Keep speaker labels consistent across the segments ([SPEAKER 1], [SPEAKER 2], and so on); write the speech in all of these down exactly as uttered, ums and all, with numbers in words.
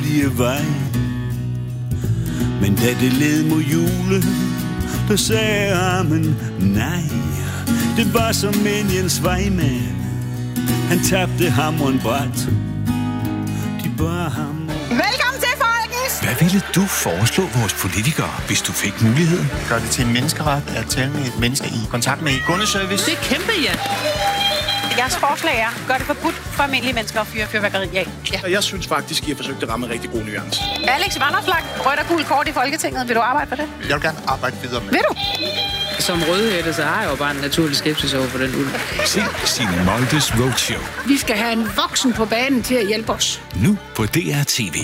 [SPEAKER 1] rigtige vej. Men da det led mod jule, der sagde armen nej. Det var som Indiens vejmand, han tabte hammeren bræt. De bare hammer.
[SPEAKER 2] Velkommen til, folkens!
[SPEAKER 3] Hvad ville du foreslå vores politikere, hvis du fik muligheden?
[SPEAKER 4] Gør det til en menneskeret at tale med et menneske i kontakt med kundeservice.
[SPEAKER 2] Det er kæmpe, ja. Jeres forslag er, gør det forbudt for almindelige mennesker at fyre fyrværkeri af. Ja.
[SPEAKER 5] Jeg synes faktisk, I har forsøgt at ramme en rigtig god nuance.
[SPEAKER 2] Alex Vanopslagh, rødt og gul kort i Folketinget. Vil du arbejde for det?
[SPEAKER 4] Jeg vil gerne arbejde videre med.
[SPEAKER 2] Vil du?
[SPEAKER 6] Som rødhætte, så har jeg jo bare en naturlig skepsis over for den ulv.
[SPEAKER 3] Se Signe Moldes Roadshow.
[SPEAKER 2] Vi skal have en voksen på banen til at hjælpe os.
[SPEAKER 3] Nu på D R T V.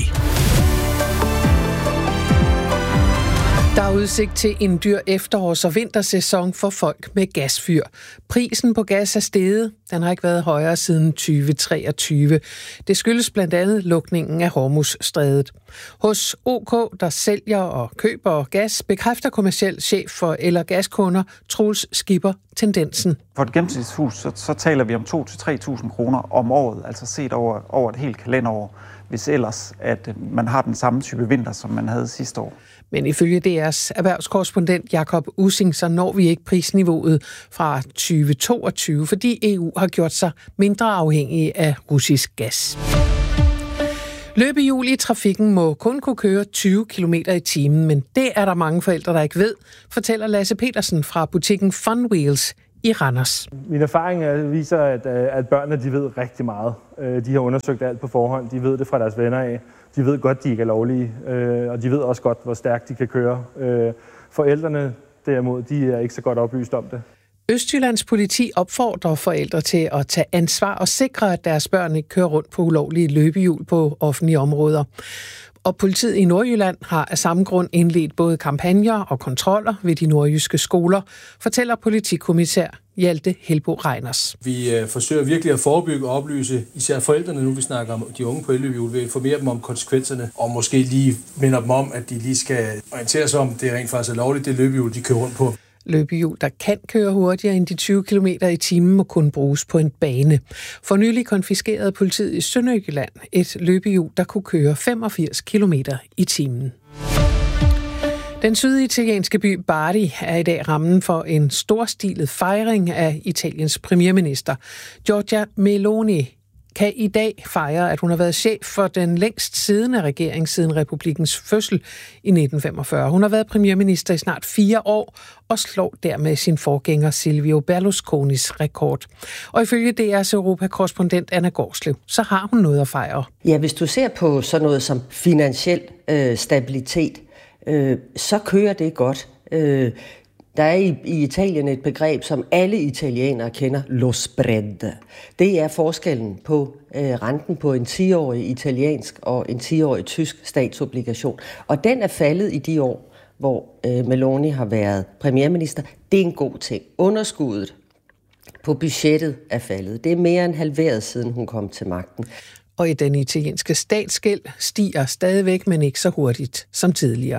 [SPEAKER 7] Der er udsigt til en dyr efterårs- og vintersæson for folk med gasfyr. Prisen på gas er steget. Den har ikke været højere siden tyve treogtyve. Det skyldes blandt andet lukningen af Hormuzstrædet. Hos OK, der sælger og køber gas, bekræfter kommerciel chef for el- og gaskunder Troels Skipper tendensen.
[SPEAKER 8] For et gennemsnitshus, så, så taler vi om to til tre tusind kroner om året, altså set over, over et helt kalenderår, hvis ellers at man har den samme type vinter, som man havde sidste år.
[SPEAKER 7] Men ifølge D R's erhvervskorrespondent Jakob Ussing, så når vi ikke prisniveauet fra tyve toogtyve, fordi E U har gjort sig mindre afhængige af russisk gas. Løbehjul i trafikken må kun kunne køre tyve kilometer i timen, men det er der mange forældre, der ikke ved, fortæller Lasse Petersen fra butikken Fun Wheels i Randers.
[SPEAKER 9] Min erfaring viser, at, at børnene de ved rigtig meget. De har undersøgt alt på forhånd. De ved det fra deres venner af. De ved godt, de ikke er lovlige, og de ved også godt, hvor stærkt de kan køre. Forældrene derimod, de er ikke så godt oplyst om det.
[SPEAKER 7] Østjyllands politi opfordrer forældre til at tage ansvar og sikre, at deres børn ikke kører rundt på ulovlige løbehjul på offentlige områder. Og politiet i Nordjylland har af samme grund indledt både kampagner og kontroller ved de nordjyske skoler, fortæller politikommissær Hjalte Helbo Reiners.
[SPEAKER 10] Vi øh, forsøger virkelig at forebygge og oplyse især forældrene, nu vi snakker om de unge på elløbehjul, ved at informere dem om konsekvenserne, og måske lige minder dem om, at de lige skal orientere sig om, det er rent faktisk er lovligt, det løbehjul, de kører rundt på.
[SPEAKER 7] Løbehjul, der kan køre hurtigere end de tyve kilometer i timen, må kun bruges på en bane. For nylig konfiskerede politiet i Sønderjylland et løbehjul, der kunne køre femogfirs kilometer i timen. Den syditalienske by Bari er i dag rammen for en storstilet fejring af Italiens premierminister. Giorgia Meloni kan i dag fejre, at hun har været chef for den længst siddende regering siden republikkens fødsel i nitten femogfyrre. Hun har været premierminister i snart fire år og slår dermed sin forgænger Silvio Berlusconis rekord. Og ifølge D R's Europa-korrespondent Anna Gårdslev, så har hun noget at fejre.
[SPEAKER 11] Ja, hvis du ser på sådan noget som finansiel øh, stabilitet, øh, så kører det godt. Øh, Der er i, i Italien et begreb, som alle italienere kender, lo spread. Det er forskellen på øh, renten på en ti-årig italiensk og en ti-årig tysk statsobligation. Og den er faldet i de år, hvor øh, Meloni har været premierminister. Det er en god ting. Underskuddet på budgettet er faldet. Det er mere end halveret, siden hun kom til magten.
[SPEAKER 7] Og i den italienske statsgæld stiger stadigvæk, men ikke så hurtigt som tidligere.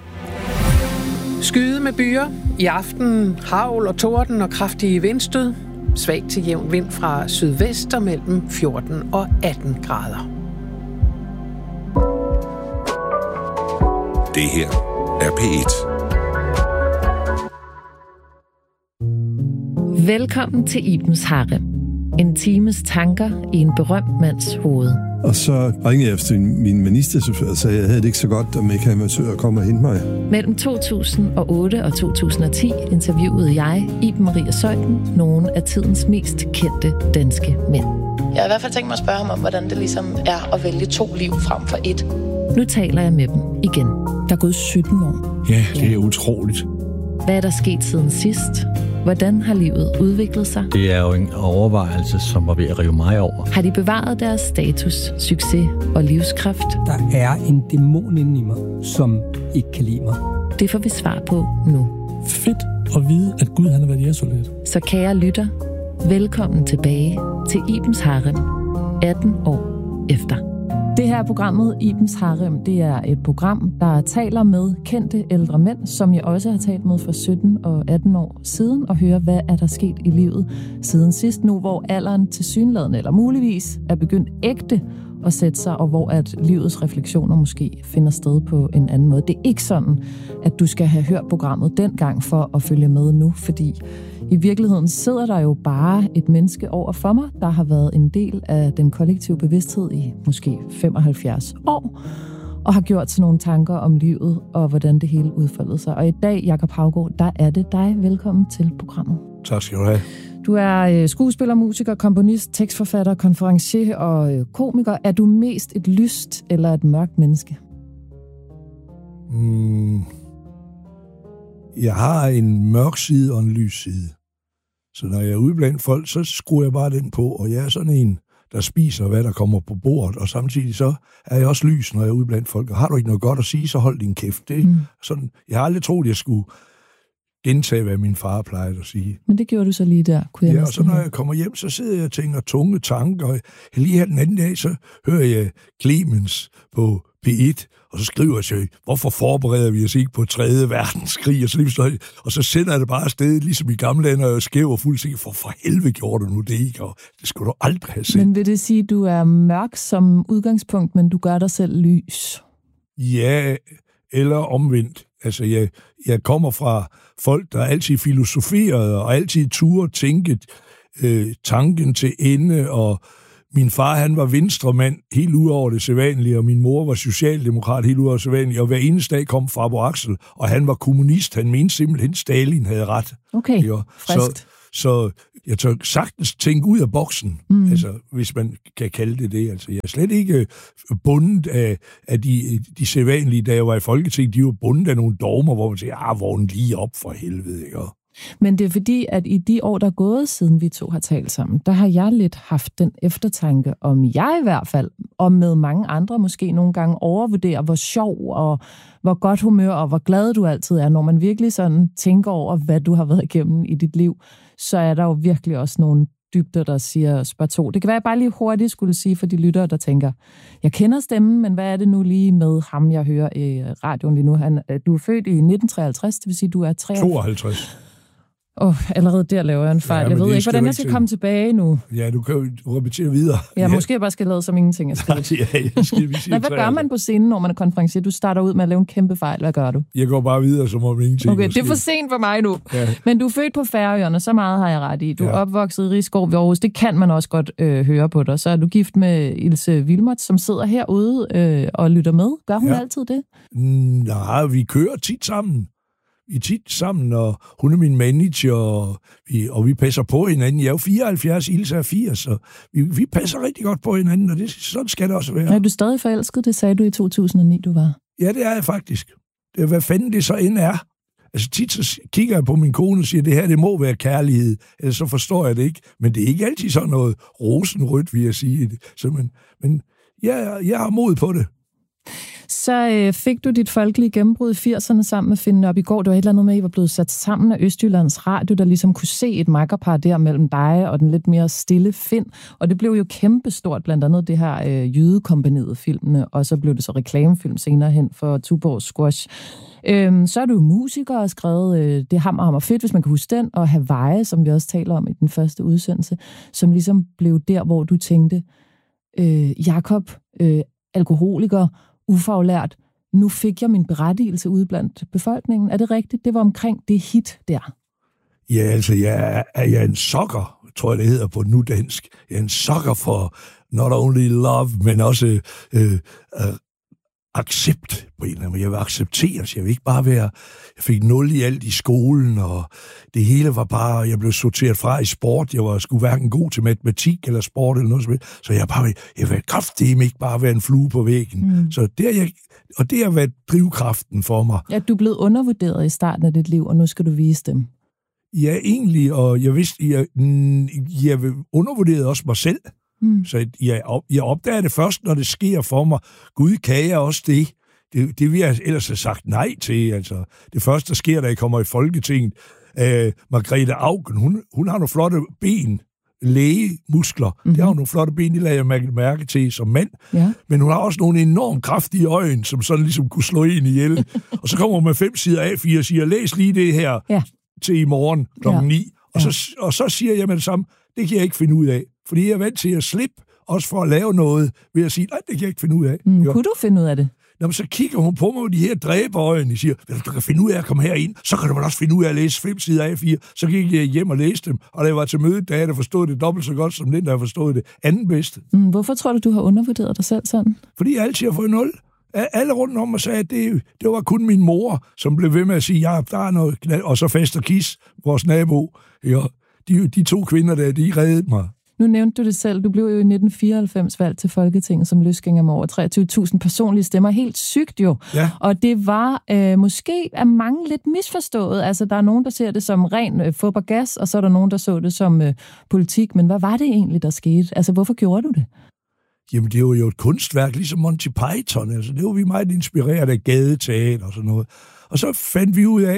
[SPEAKER 7] Skyde med byer. I aften hagl og torden og kraftige vindstød. Svag til jævn vind fra sydvest og mellem fjorten og atten grader.
[SPEAKER 3] Det her er P et.
[SPEAKER 12] Velkommen til Ibens Harem. En times tanker i en berømt mands hoved.
[SPEAKER 13] Og så ringede jeg efter min minister og sagde, at jeg havde det ikke så godt, om ikke han ville komme og hente mig.
[SPEAKER 12] Mellem to tusind og otte og to tusind og ti interviewede jeg, Iben Maria Zeuthen, nogle af tidens mest kendte danske mænd.
[SPEAKER 14] Jeg har i hvert fald tænkt mig at spørge ham om, hvordan det ligesom er at vælge to liv frem for et.
[SPEAKER 12] Nu taler jeg med dem igen.
[SPEAKER 15] Der er gået sytten år.
[SPEAKER 13] Ja, det er utroligt.
[SPEAKER 12] Hvad er der sket siden sidst? Hvordan har livet udviklet sig?
[SPEAKER 16] Det er jo en overvejelse, som var ved at rive mig over.
[SPEAKER 12] Har de bevaret deres status, succes og livskraft?
[SPEAKER 15] Der er en dæmon inde i mig, som ikke kan lide mig.
[SPEAKER 12] Det får vi svar på nu.
[SPEAKER 15] Fedt at vide, at Gud han har været jægersoldat.
[SPEAKER 12] Så kære lytter, velkommen tilbage til Ibens Harem, atten år efter.
[SPEAKER 17] Det her er programmet Ibens Harem. Det er et program, der taler med kendte ældre mænd, som jeg også har talt med for sytten og atten år siden, og høre, hvad er der sket i livet siden sidst nu, hvor alderen tilsyneladende eller muligvis er begyndt ægte at sætte sig, og hvor at livets refleksioner måske finder sted på en anden måde. Det er ikke sådan, at du skal have hørt programmet dengang for at følge med nu, fordi i virkeligheden sidder der jo bare et menneske over for mig, der har været en del af den kollektive bevidsthed i måske femoghalvfjerds år, og har gjort sig nogle tanker om livet og hvordan det hele udfoldede sig. Og i dag, Jakob Haugaard, der er det dig. Velkommen til programmet.
[SPEAKER 13] Tak skal du have.
[SPEAKER 17] Du er skuespiller, musiker, komponist, tekstforfatter, konferencier og komiker. Er du mest et lyst eller et mørkt menneske?
[SPEAKER 13] Mm. Jeg har en mørk side og en lys side. Så når jeg er ude blandt folk, så skruer jeg bare den på, og jeg er sådan en, der spiser, hvad der kommer på bordet, og samtidig så er jeg også lys, når jeg er ude blandt folk. Og har du ikke noget godt at sige, så hold din kæft. Det, mm. sådan, jeg har aldrig troet, jeg skulle gentage, hvad min far plejede at sige.
[SPEAKER 17] Men det gjorde du så lige der, kunne jeg
[SPEAKER 13] Ja, og så når jeg kommer hjem, så sidder jeg og tænker tunge tanker, og lige her den anden dag, så hører jeg Clemens på P et, og så skriver jeg sig, hvorfor forbereder vi os ikke på tredje verdenskrig, og så, lige, og så sender jeg det bare afsted, ligesom i gamle lande, og jeg skæver og fuldstændig, for for helvede gjorde du nu det ikke, og det skulle du aldrig have set.
[SPEAKER 17] Men vil det sige, at du er mørk som udgangspunkt, men du gør dig selv lys?
[SPEAKER 13] Ja, eller omvendt. Altså, jeg, jeg kommer fra folk, der altid filosoferede, og altid turde tænke øh, tanken til ende, og min far, han var venstremand helt ud over det sædvanlige, og min mor var socialdemokrat helt ud over det sædvanlige, og hver eneste dag kom Farbo Axel, og han var kommunist. Han mente simpelthen, Stalin havde ret.
[SPEAKER 17] Okay, ja, friskt.
[SPEAKER 13] Så, så jeg tør sagtens tænke ud af boksen, mm. altså, hvis man kan kalde det det. Altså, jeg er slet ikke bundet af, af de, de sædvanlige, da jeg var i Folketinget, de var bundet af nogle dogmer, hvor man siger, ah, vågn lige op for helvede, ikke?
[SPEAKER 17] Men det er fordi, at i de år, der er gået, siden vi to har talt sammen, der har jeg lidt haft den eftertanke, om jeg i hvert fald, og med mange andre måske nogle gange overvurderer, hvor sjov og hvor godt humør og hvor glad du altid er, når man virkelig sådan tænker over, hvad du har været igennem i dit liv, så er der jo virkelig også nogle dybder, der siger spørg to. Det kan være, jeg bare lige hurtigt skulle sige for de lyttere, der tænker, jeg kender stemmen, men hvad er det nu lige med ham, jeg hører i radioen lige nu? Han, du er født i nitten treoghalvtreds, det vil sige, du er
[SPEAKER 13] tooghalvtreds.
[SPEAKER 17] Åh, oh, allerede der laver jeg en fejl. Ja, jeg ved ikke, hvordan jeg skal komme tilbage nu.
[SPEAKER 13] Ja, du kan jo repetere videre.
[SPEAKER 17] Ja, ja. Måske jeg bare skal lade som ingenting er sket.
[SPEAKER 13] ja, jeg skal, vi siger
[SPEAKER 17] hvad gør man på scenen, når man er konferencier? Du starter ud med at lave en kæmpe fejl. Hvad gør du?
[SPEAKER 13] Jeg går bare videre, som om ingenting
[SPEAKER 17] Okay, det er for sent for mig nu. Ja. Men du er født på Færøerne, så meget har jeg ret i. Du er ja. opvokset i Risskov ved Aarhus. Det kan man også godt øh, høre på dig. Så er du gift med Ilse Vilmert, som sidder herude øh, og lytter med. Gør hun ja. altid det?
[SPEAKER 13] Nej, vi kører tit sammen. Vi er tit sammen, og hun er min manager, og vi, og vi passer på hinanden. Jeg er jo fireoghalvfjerds, Ilse er firs, så vi, vi passer rigtig godt på hinanden, og det, sådan skal det også være.
[SPEAKER 17] Er du stadig forelsket? Det sagde du i to tusind og ni, du var.
[SPEAKER 13] Ja, det er jeg faktisk. Det er, hvad fanden det så end er. Altså tit så kigger jeg på min kone og siger, det her, det må være kærlighed, ellers så forstår jeg det ikke. Men det er ikke altid sådan noget rosenrødt, vil jeg sige. Så, men men ja, jeg har mod på det.
[SPEAKER 17] Så øh, fik du dit folkelige gennembrud i firserne sammen med Finn Nørbegaard. Det var et eller andet med, at I var blevet sat sammen af Østjyllands Radio, der ligesom kunne se et makkerpar der mellem dig og den lidt mere stille Finn. Og det blev jo kæmpestort, blandt andet det her øh, jydekompaniet filmene, og så blev det så reklamefilm senere hen for Tuborg Squash. Øhm, så er du musiker og skrevet øh, Det hammer hammer fedt, hvis man kan huske den, og Hawaii, som vi også taler om i den første udsendelse, som ligesom blev der, hvor du tænkte, øh, Jakob, øh, alkoholiker, ufaglært, nu fik jeg min berettigelse ude blandt befolkningen. Er det rigtigt? Det var omkring det hit der.
[SPEAKER 13] Ja, altså, jeg er, jeg er en sokker, tror jeg, det hedder på nudansk. Jeg er en sokker for not only love, men også øh, øh, accept på en eller anden måde. Jeg vil accepteres. Jeg vil ikke bare være... Jeg fik nul i alt i skolen, og det hele var bare... Jeg blev sorteret fra i sport. Jeg var sgu hverken god til matematik eller sport eller noget som helst. Så jeg bare... Jeg vil kraftedeme ikke bare være en flue på væggen. Mm. Så det er jeg... Og det har været drivkraften for mig.
[SPEAKER 17] Ja, du er blevet undervurderet i starten af dit liv, og nu skal du vise dem.
[SPEAKER 13] Ja, egentlig, og jeg vidste... Jeg, jeg undervurderede også mig selv. Mm. Så jeg, op, jeg opdager det først, når det sker for mig. Gud, kan jeg også det? Det, det vil jeg ellers have sagt nej til. Altså, det første, der sker, da jeg kommer i Folketinget, øh, Margrethe Auken, hun, hun har nogle flotte ben, lægemuskler. Mm-hmm. Det har nogle flotte ben, det lader jeg mærke til som mand. Ja. Men hun har også nogle enormt kraftige øjne, som sådan ligesom kunne slå en ihjel. Og så kommer hun med fem sider A fire og siger, læs lige det her ja. til i morgen klokken ni. Og, ja. så, og så siger jeg med det samme, det kan jeg ikke finde ud af. Fordi jeg er vant til at slippe også for at lave noget, ved at sige, nej, det kan jeg ikke finde ud af.
[SPEAKER 17] Mm, kunne du finde ud af det?
[SPEAKER 13] Nå, men så kigger hun på mig med de her dræberøjne, og siger, hvis du kan finde ud af at komme herind, så kan du vel også finde ud af at læse fem sider A fire. Så gik jeg hjem og læste dem, og da jeg var til møde, da jeg havde forstået det dobbelt så godt, som den, der har forstået det anden bedste.
[SPEAKER 17] Mm, hvorfor tror du, du har undervurderet dig selv sådan?
[SPEAKER 13] Fordi jeg altid har fået nul. Alle rundt om mig sagde, at det, det var kun min mor, som blev ved med at sige, ja, der er noget knald, og så Fester Kis, vores nabo. Ja, de, de to kvinder der, de reddede mig.
[SPEAKER 17] Nu nævnte du det selv. Du blev jo i nitten fireoghalvfems valgt til Folketinget som løsgænger med over treogtyve tusind personlige stemmer. Helt sygt jo.
[SPEAKER 13] Ja.
[SPEAKER 17] Og det var øh, måske af mange lidt misforstået. Altså, der er nogen, der ser det som ren øh, fup og gas, og så er der nogen, der så det som øh, politik. Men hvad var det egentlig, der skete? Altså, hvorfor gjorde du det?
[SPEAKER 13] Jamen, det var jo et kunstværk, ligesom Monty Python. Altså, det var vi meget inspireret af gadeteater og sådan noget. Og så fandt vi ud af,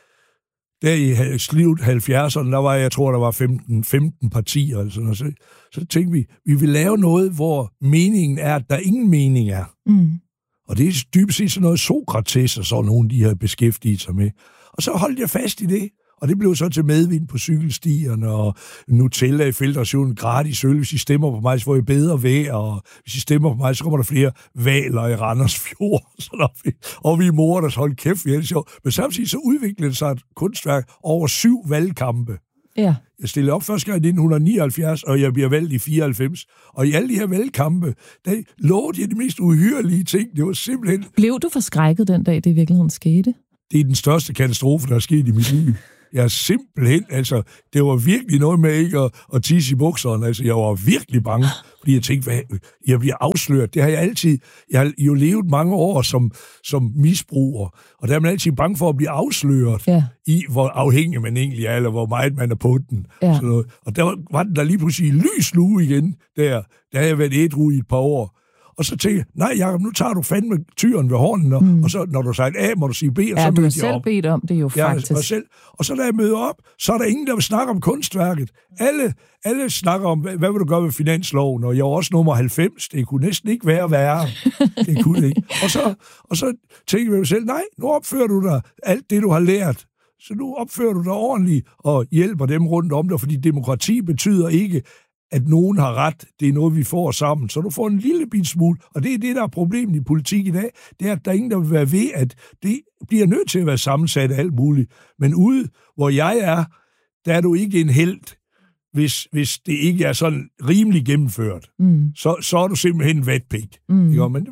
[SPEAKER 13] der i slut halvfjerdserne, der var, jeg tror, der var femten, femten partier, eller sådan noget. Så, så tænkte vi, vi vil lave noget, hvor meningen er, at der ingen mening er.
[SPEAKER 17] Mm.
[SPEAKER 13] Og det er dybest set sådan noget Sokrates og sådan nogle, de har beskæftiget sig med. Og så holdt jeg fast i det. Og det blev så til medvind på cykelstierne, og Nutella i filtrationen, gratis øl. Hvis I stemmer på mig, så får I bedre vejr, og hvis I stemmer på mig, så kommer der flere valer i Randers Fjord. Så vi, og vi mor, der holdt kæft, vi er det sjovt. Men samtidig så udviklede det sig et kunstværk over syv valgkampe.
[SPEAKER 17] Ja.
[SPEAKER 13] Jeg stillede op første gang i nitten nioghalvfjerds, og jeg bliver valgt i fireoghalvfems. Og i alle de her valgkampe, der lovede jeg de mest uhyrelige ting. Det var simpelthen...
[SPEAKER 17] Blev du forskrækket den dag, det i virkeligheden skete?
[SPEAKER 13] Det er den største katastrofe, der er sket i mit liv. Jeg er simpelthen, altså, det var virkelig noget med ikke at, at tisse i bukserne. Altså, jeg var virkelig bange, fordi jeg tænkte, hvad, jeg bliver afsløret. Det har jeg altid, jeg har jo levet mange år som, som misbruger, og der er man altid bange for at blive afsløret
[SPEAKER 17] ja.
[SPEAKER 13] i, hvor afhængig man egentlig er, eller hvor meget man er på den.
[SPEAKER 17] Ja.
[SPEAKER 13] Sådan noget. Og der var, var den der lige pludselig lys lue igen, der. Der har jeg været ædru i et par år. Og så tænkte jeg, nej Jacob, nu tager du fandme tyren ved hånden, og, mm. og så når du siger A, må du sige B, og
[SPEAKER 17] ja,
[SPEAKER 13] så
[SPEAKER 17] du har
[SPEAKER 13] jeg
[SPEAKER 17] selv
[SPEAKER 13] op.
[SPEAKER 17] bedt om det jo faktisk.
[SPEAKER 13] Ja, og, selv, og så da jeg møder op, så er der ingen, der vil snakke om kunstværket. Alle, alle snakker om, hvad, hvad vil du gøre med finansloven, og jeg var også nummer halvfems, det kunne næsten ikke være værre. Det kunne ikke. Og så, og så tænkte jeg mig selv, nej, nu opfører du dig alt det, du har lært. Så nu opfører du dig ordentligt og hjælper dem rundt om dig, fordi demokrati betyder ikke, at nogen har ret. Det er noget, vi får sammen. Så du får en lille bit smule, og det er det, der er problemet i politik i dag, det er, at der er ingen, der vil være ved, at det bliver nødt til at være sammensat af alt muligt. Men ude, hvor jeg er, der er du ikke en helt, hvis, hvis det ikke er sådan rimelig gennemført.
[SPEAKER 17] Mm.
[SPEAKER 13] Så, så er du simpelthen en vatpik.
[SPEAKER 17] Mm.
[SPEAKER 13] Jo, men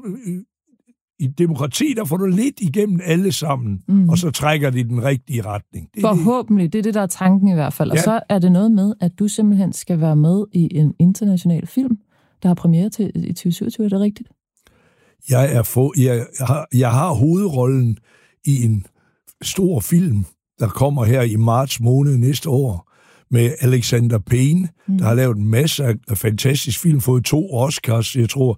[SPEAKER 13] i demokrati, der får du lidt igennem alle sammen, mm. og så trækker det i den rigtige retning.
[SPEAKER 17] Det Forhåbentlig, det er det, der er tanken i hvert fald. Og
[SPEAKER 13] ja.
[SPEAKER 17] så er det noget med, at du simpelthen skal være med i en international film, der har premiere til i tyve syvogtyve, er det rigtigt?
[SPEAKER 13] Jeg, er få, jeg, har, jeg har hovedrollen i en stor film, der kommer her i marts måned næste år, med Alexander Payne, mm. der har lavet en masse af fantastisk film, fået to Oscars, jeg tror,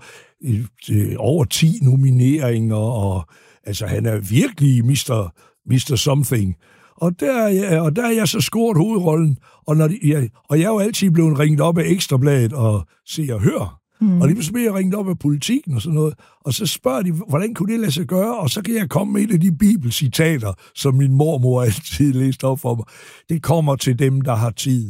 [SPEAKER 13] over ti nomineringer, og altså, han er virkelig mister mister Something. Og der, er jeg, og der er jeg så scoret hovedrollen, og, når de, jeg, og jeg er jo altid blevet ringet op af Ekstrabladet og se og høre. Mm. Og lige pludselig bliver jeg ringet op af Politikken og sådan noget, og så spørger de, hvordan kunne det lade sig gøre, og så kan jeg komme med et af de bibelcitater, som min mormor altid læste op for mig. Det kommer til dem, der har tid.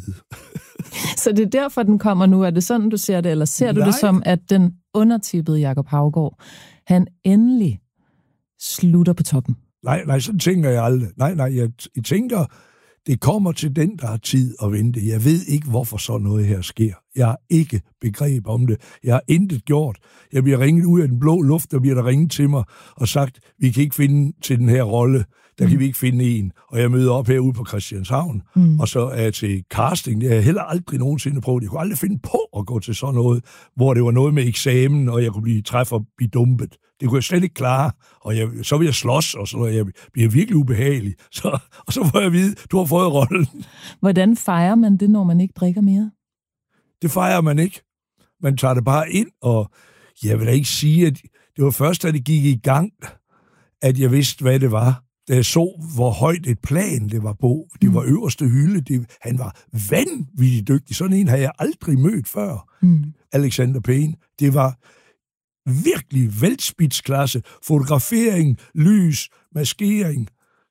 [SPEAKER 17] Så det er derfor, den kommer nu. Er det sådan, du ser det, eller ser du
[SPEAKER 13] Nej.
[SPEAKER 17] det som, at den undertippede Jacob Haugaard, han endelig slutter på toppen?
[SPEAKER 13] Nej, nej, sådan tænker jeg aldrig. Nej, nej, jeg, jeg tænker, det kommer til den, der har tid at vente. Jeg ved ikke, hvorfor sådan noget her sker. Jeg har ikke begreb om det. Jeg har intet gjort. Jeg bliver ringet ud af den blå luft, der bliver der ringet til mig og sagt, vi kan ikke finde til den her rolle. Der kan mm. vi ikke finde en. Og jeg møder op herude på Christianshavn, mm. og så er jeg til casting. Det har jeg heller aldrig nogensinde prøvet. Jeg kunne aldrig finde på at gå til sådan noget, hvor det var noget med eksamen, og jeg kunne blive træf og blive dumpet. Det kunne jeg slet ikke klare, og jeg, så vil jeg slås, og så jeg bliver virkelig ubehagelig. Så, og så får jeg at vide, du har fået rollen.
[SPEAKER 17] Hvordan fejrer man det, når man ikke drikker mere?
[SPEAKER 13] Det fejrer man ikke. Man tager det bare ind, og jeg vil da ikke sige, at det var først, da det gik i gang, at jeg vidste, hvad det var. Da jeg så, hvor højt et plan det var på. Det var øverste hylde. Det, han var vanvittigt dygtig. Sådan en har jeg aldrig mødt før.
[SPEAKER 17] Mm.
[SPEAKER 13] Alexander Payne. Det var virkelig væltspidsklasse. Fotografering, lys, maskering.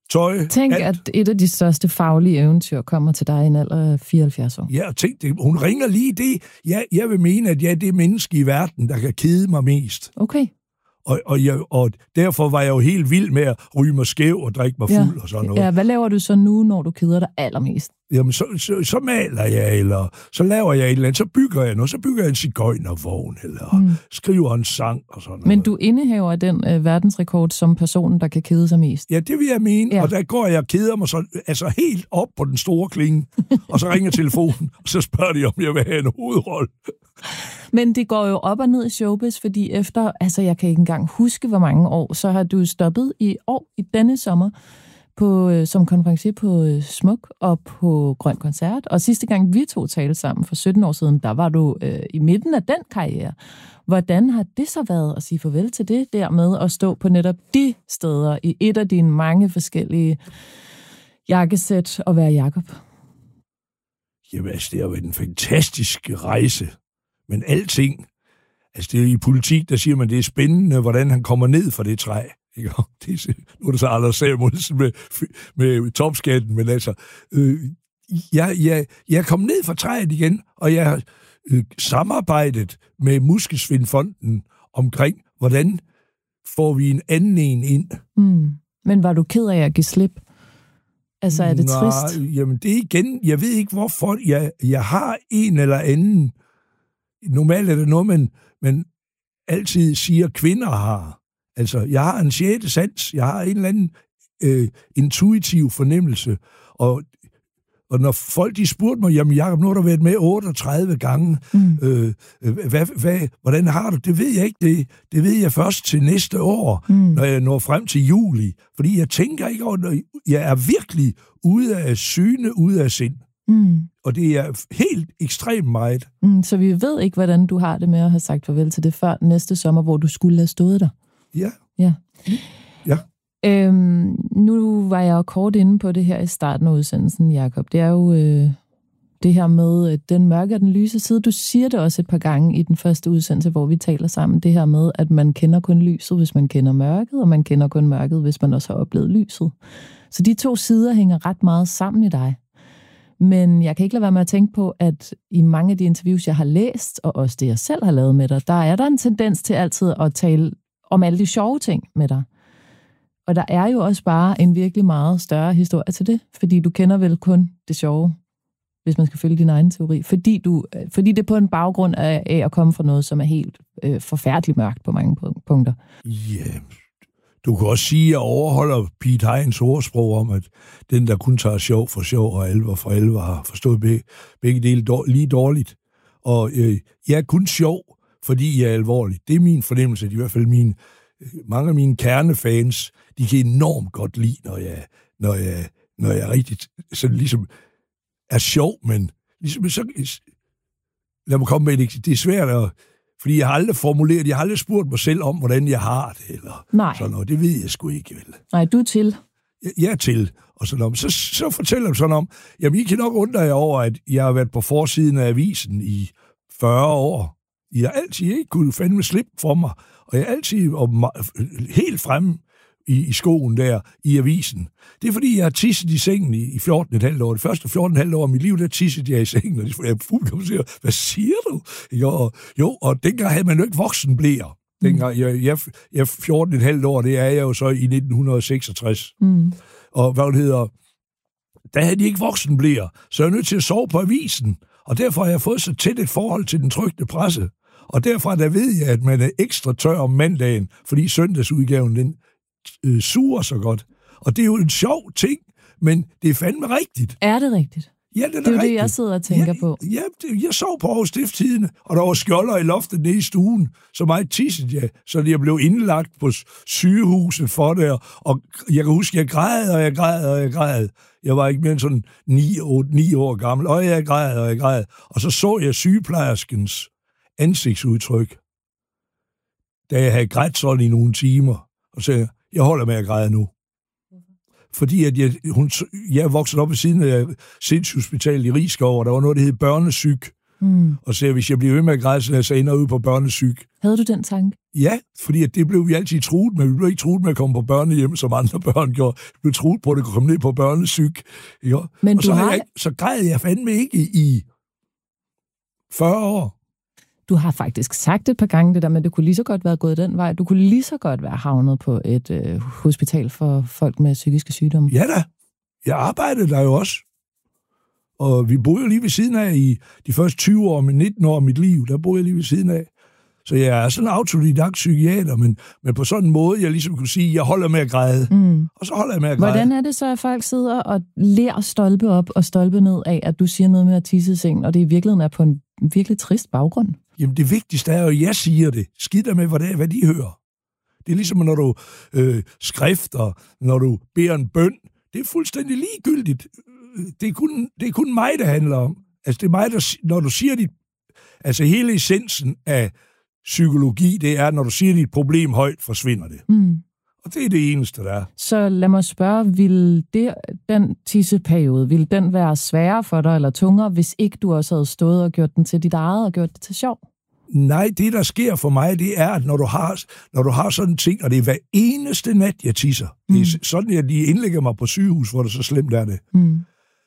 [SPEAKER 13] tøj.
[SPEAKER 17] Tænk,
[SPEAKER 13] alt.
[SPEAKER 17] at et af de største faglige eventyr kommer til dig i en alder af fireoghalvfjerds år.
[SPEAKER 13] Ja, tænk det. Hun ringer lige det. Ja, jeg vil mene, at jeg er det menneske i verden, der kan kede mig mest.
[SPEAKER 17] Okay.
[SPEAKER 13] Og, og, jeg, og derfor var jeg jo helt vild med at ryge mig skæv og drikke mig fuld
[SPEAKER 17] ja.
[SPEAKER 13] og sådan noget.
[SPEAKER 17] Ja, hvad laver du så nu, når du keder dig allermest?
[SPEAKER 13] Jamen, så, så, så maler jeg, eller så laver jeg et eller andet, så bygger jeg noget, så bygger jeg en sigøjnervogn, eller mm. skriver en sang og sådan noget.
[SPEAKER 17] Men du indehaver den øh, verdensrekord som personen, der kan kede sig mest?
[SPEAKER 13] Ja, det vil jeg mene, ja. Og der går jeg og keder mig så, altså helt op på den store klinge, og så ringer telefonen, og så spørger de, om jeg vil have en hovedrolle.
[SPEAKER 17] Men det går jo op og ned i showbiz, fordi efter, altså jeg kan ikke engang huske, hvor mange år, så har du stoppet i år, i denne sommer, på, øh, som konferencier på øh, Smuk og på Grøn Koncert. Og sidste gang vi to talte sammen for sytten år siden, der var du øh, i midten af den karriere. Hvordan har det så været at sige farvel til det der med at stå på netop de steder i et af dine mange forskellige jakkesæt og være Jakob?
[SPEAKER 13] Jamen altså, det har været en fantastisk rejse. Men alting, altså det er i politik, der siger man, det er spændende, hvordan han kommer ned fra det træ. Ikke? Det er, nu er det så aldrig Samuelsen med, med topskatten, men altså, øh, jeg, jeg, jeg kom ned fra træet igen, og jeg har øh, samarbejdet med Muskelsvindfonden omkring, hvordan får vi en anden en ind.
[SPEAKER 17] Mm. Men var du ked af at give slip? Altså, er det
[SPEAKER 13] Nå,
[SPEAKER 17] trist?
[SPEAKER 13] Jamen, det er igen, jeg ved ikke, hvorfor jeg, jeg har en eller anden. Normalt er det noget, man, man altid siger, kvinder har. Altså, jeg har en sjette sans, jeg har en eller anden øh, intuitiv fornemmelse, og, og når folk de spurgte mig, jamen Jacob, nu har du været med otteogtredive gange, mm. øh, hvad, hvad, hvordan har du? Det ved jeg ikke, det, det ved jeg først til næste år, mm. når jeg når frem til juli, fordi jeg tænker ikke over, jeg er virkelig ude af syne, ude af sind. Mm. Og det er helt ekstremt meget.
[SPEAKER 17] Mm, så vi ved ikke, hvordan du har det med at have sagt farvel til det før næste sommer, hvor du skulle have stået der.
[SPEAKER 13] Ja.
[SPEAKER 17] Ja.
[SPEAKER 13] ja.
[SPEAKER 17] Øhm, nu var jeg jo kort inde på det her i starten af udsendelsen, Jakob. Det er jo øh, det her med øh, den mørke og den lyse side. Du siger det også et par gange i den første udsendelse, hvor vi taler sammen. Det her med, at man kender kun lyset, hvis man kender mørket, og man kender kun mørket, hvis man også har oplevet lyset. Så de to sider hænger ret meget sammen i dig. Men jeg kan ikke lade være med at tænke på, at i mange af de interviews, jeg har læst, og også det, jeg selv har lavet med dig, der er der en tendens til altid at tale om alle de sjove ting med dig. Og der er jo også bare en virkelig meget større historie til det, fordi du kender vel kun det sjove, hvis man skal følge din egen teori. Fordi, du, fordi det er på en baggrund af, af at komme fra noget, som er helt øh, forfærdeligt mørkt på mange punkter.
[SPEAKER 13] Ja, yeah. Du kan også sige, at jeg overholder Piet Heyns ordsprog om, at den, der kun tager sjov for sjov og alvor for alvor, har forstået begge, begge dele dår, lige dårligt. Og øh, jeg er kun sjov, fordi jeg er alvorlig. Det er min fornemmelse, i hvert fald mine, mange af mine kernefans, de kan enormt godt lide, når jeg, når jeg, når jeg rigtig sådan ligesom er sjov, men ligesom så, lad mig komme med det. Det er svært at, fordi jeg har aldrig formuleret, jeg har aldrig spurgt mig selv om, hvordan jeg har det, eller
[SPEAKER 17] Nej.
[SPEAKER 13] sådan noget. Det ved jeg sgu ikke, vel.
[SPEAKER 17] Nej, du er til.
[SPEAKER 13] Jeg, jeg er til, og sådan noget. Så, så fortæller jeg sådan om, jamen I kan nok undre jer over, at jeg har været på forsiden af avisen i fyrre år. Jeg har altid ikke kunne fandme slippe for mig, og jeg er altid og, helt fremme i, i skoen der, i avisen. Det er fordi, jeg har tisset i sengen i, i fjorten komma fem år. Det første fjorten komma fem år af mit liv, der tissede jeg i sengen, og jeg fuldkommen siger, hvad siger du? Jo, jo, og dengang havde man jo ikke voksenblæer. Dengang, jeg, jeg, jeg er fjorten komma fem år, det er jeg jo så i nitten seksogtres. Mm. Og hvad det hedder, der havde de ikke voksenblæer, så jeg er nødt til at sove på avisen. Og derfor har jeg fået så tæt et forhold til den trykte presse. Og derfra der ved jeg, at man er ekstra tør om mandagen, fordi søndagsudgaven, den øh, suger så godt. Og det er jo en sjov ting, men det er fandme rigtigt.
[SPEAKER 17] Er det rigtigt?
[SPEAKER 13] Ja, det er,
[SPEAKER 17] det er jo
[SPEAKER 13] rigtigt.
[SPEAKER 17] det, jeg sidder og tænker
[SPEAKER 13] ja,
[SPEAKER 17] på.
[SPEAKER 13] Ja, det, jeg sov på Aarhus Stiftstidende, og der var skjolder i loftet nede i stuen, så meget tissede jeg, så jeg blev indlagt på sygehuset for det, og jeg kan huske, jeg græd, og jeg græd, og jeg græd. Jeg var ikke mere end sådan ni, otte, ni år gammel, og jeg græd, og jeg græd. Og så så jeg sygeplejerskens ansigtsudtryk, da jeg havde grædt sådan i nogle timer, og sagde, jeg holder med at græde nu. Fordi at jeg, hun, jeg voksede op ved siden af sindssygehospitalet i Risskov, og der var noget, der hed børnesyg,
[SPEAKER 17] Mm.
[SPEAKER 13] Og så hvis jeg bliver ved med at græde, så ender jeg ud på børnesyg.
[SPEAKER 17] Havde du den tanke?
[SPEAKER 13] Ja, fordi at det blev vi altid truet med. Vi blev ikke truet med at komme på børnehjem, som andre børn gjorde. Vi blev truet på, at det kunne komme ned på børnesyg. Ja.
[SPEAKER 17] Men
[SPEAKER 13] og så,
[SPEAKER 17] har...
[SPEAKER 13] jeg, så græd jeg fandme ikke i fyrre år.
[SPEAKER 17] Du har faktisk sagt et par gange det der, men det kunne lige så godt være gået den vej. Du kunne lige så godt være havnet på et øh, hospital for folk med psykiske sygdomme.
[SPEAKER 13] Ja da. Jeg arbejdede der jo også. Og vi boede jo lige ved siden af i de første tyve år, med nitten år af mit liv. Der boede jeg lige ved siden af. Så jeg er sådan en autodidakt psykiater, men, men på sådan en måde, jeg ligesom kunne sige, jeg holder med at græde. Mm. Og så holder jeg med at græde.
[SPEAKER 17] Hvordan er det så, at folk sidder og lærer stolpe op og stolpe ned af, at du siger noget med at tisse i sengen, og det i virkeligheden er på en virkelig trist baggrund?
[SPEAKER 13] Jamen det vigtigste er jo, at jeg siger det. Skid der med, hvad, det er, hvad de hører. Det er ligesom, når du øh, skrifter, når du beder en bøn. Det er fuldstændig ligegyldigt. Det er kun, det er kun mig, det handler om. Altså det er mig, der, når du siger dit... Altså hele essensen af psykologi, det er, når du siger dit problem højt, forsvinder det. Mm. Og det er det eneste, der er.
[SPEAKER 17] Så lad mig spørge, vil det, den tisseperiode, vil den være sværere for dig eller tungere, hvis ikke du også havde stået og gjort den til dit eget og gjort det til sjov?
[SPEAKER 13] Nej, det der sker for mig, det er, at når du har, når du har sådan en ting, og det er hver eneste nat, jeg tisser. Mm. Det er sådan, at de indlægger mig på sygehus, hvor det så slemt er det. Mm.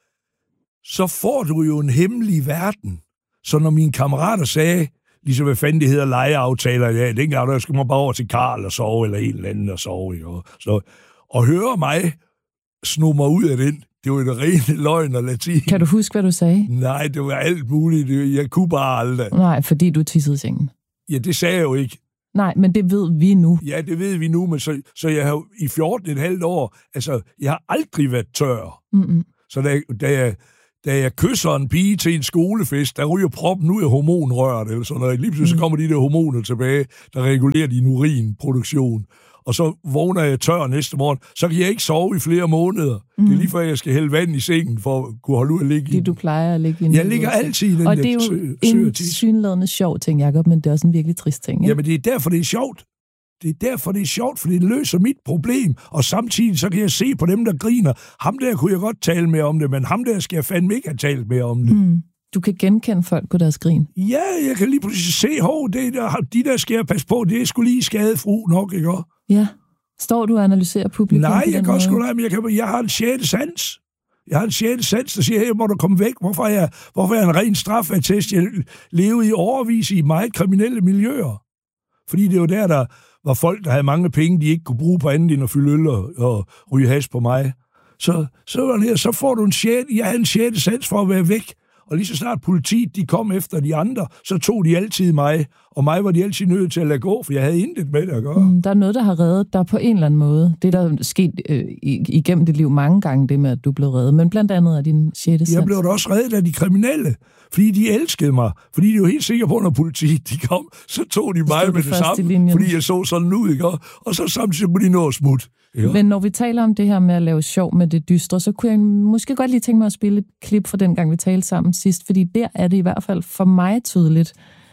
[SPEAKER 13] Så får du jo en hemmelig verden. Så når mine kammerater sagde, ligesom hvad fanden det hedder, legeaftaler, ja, dengang der skulle man bare over til Karl og sove, eller en eller anden og sove, ikke? Og, så, og høre mig sno mig ud af den, det var et rene løgn og latin.
[SPEAKER 17] Kan du huske, hvad du sagde?
[SPEAKER 13] Nej, det var alt muligt, jeg kunne bare aldrig.
[SPEAKER 17] Nej, fordi du tissede i sengen.
[SPEAKER 13] Ja, det sagde jeg jo ikke.
[SPEAKER 17] Nej, men det ved vi nu.
[SPEAKER 13] Ja, det ved vi nu, men så, så jeg har i fjorten et halvt år, altså, jeg har aldrig været tør. Mm-mm. Så da, da jeg... Da jeg kysser en pige til en skolefest, der ryger proppen ud af hormonrøret, eller sådan noget. Lige pludselig så kommer de der hormoner tilbage, der regulerer din urinproduktion. Og så vågner jeg tør næste morgen. Så kan jeg ikke sove i flere måneder. Mm. Det er lige før, jeg skal hælde vand i sengen, for at kunne holde ud at ligge i.
[SPEAKER 17] Fordi du plejer at ligge i en.
[SPEAKER 13] Jeg ligger altid i den der.
[SPEAKER 17] Og det er jo sø- en synladende sjov ting, Jacob, men det er også en virkelig trist ting. Ikke?
[SPEAKER 13] Jamen, det er derfor, det er sjovt. Det er derfor, det er sjovt, for det løser mit problem. Og samtidig så kan jeg se på dem, der griner. Ham der kunne jeg godt tale mere om det, men ham der skal jeg fandme ikke have talt mere om det. Mm.
[SPEAKER 17] Du kan genkende folk på deres grin.
[SPEAKER 13] Ja, jeg kan lige pludselig se, hov, det der, de der skal jeg passe på, det er sgu lige skadefru nok, ikke?
[SPEAKER 17] Ja. Står du og analyserer publikum?
[SPEAKER 13] Nej, jeg kan også sgu lade, men jeg, kan, jeg har en sjette sans. Jeg har en sjette sans, der siger, hey, må du komme væk? Hvorfor er jeg, hvorfor er jeg en ren strafattest? Jeg levede i overvis i meget kriminelle miljøer. Fordi det er jo der, der var folk, der havde mange penge, de ikke kunne bruge på andet end at fylde øl og, og ryge hash på mig. Så, så, var det, så får du en sjette, jeg havde en sjette sans for at være væk. Og lige så snart politiet, de kom efter de andre, så tog de altid mig. Og mig var de altid nødt til at lade gå, for jeg havde intet med det at gøre.
[SPEAKER 17] Mm, der er noget, der har reddet dig på en eller anden måde. Det der er sket øh, igennem dit liv mange gange, det med, at du blev reddet. Men blandt andet af din sjette sans.
[SPEAKER 13] Jeg blev da også reddet af de kriminelle, fordi de elskede mig. Fordi de var helt sikre på, når politiet de kom, så tog de mig med det samme, fordi jeg så sådan ud, ikke? Og så samtidig må de nå at smutte. Ja.
[SPEAKER 17] Men når vi taler om det her med at lave sjov med det dystre, så kunne jeg måske godt lige tænke mig at spille et klip fra den gang, vi talte sammen sidst, fordi der er det i hvert fald for mig tydeligt.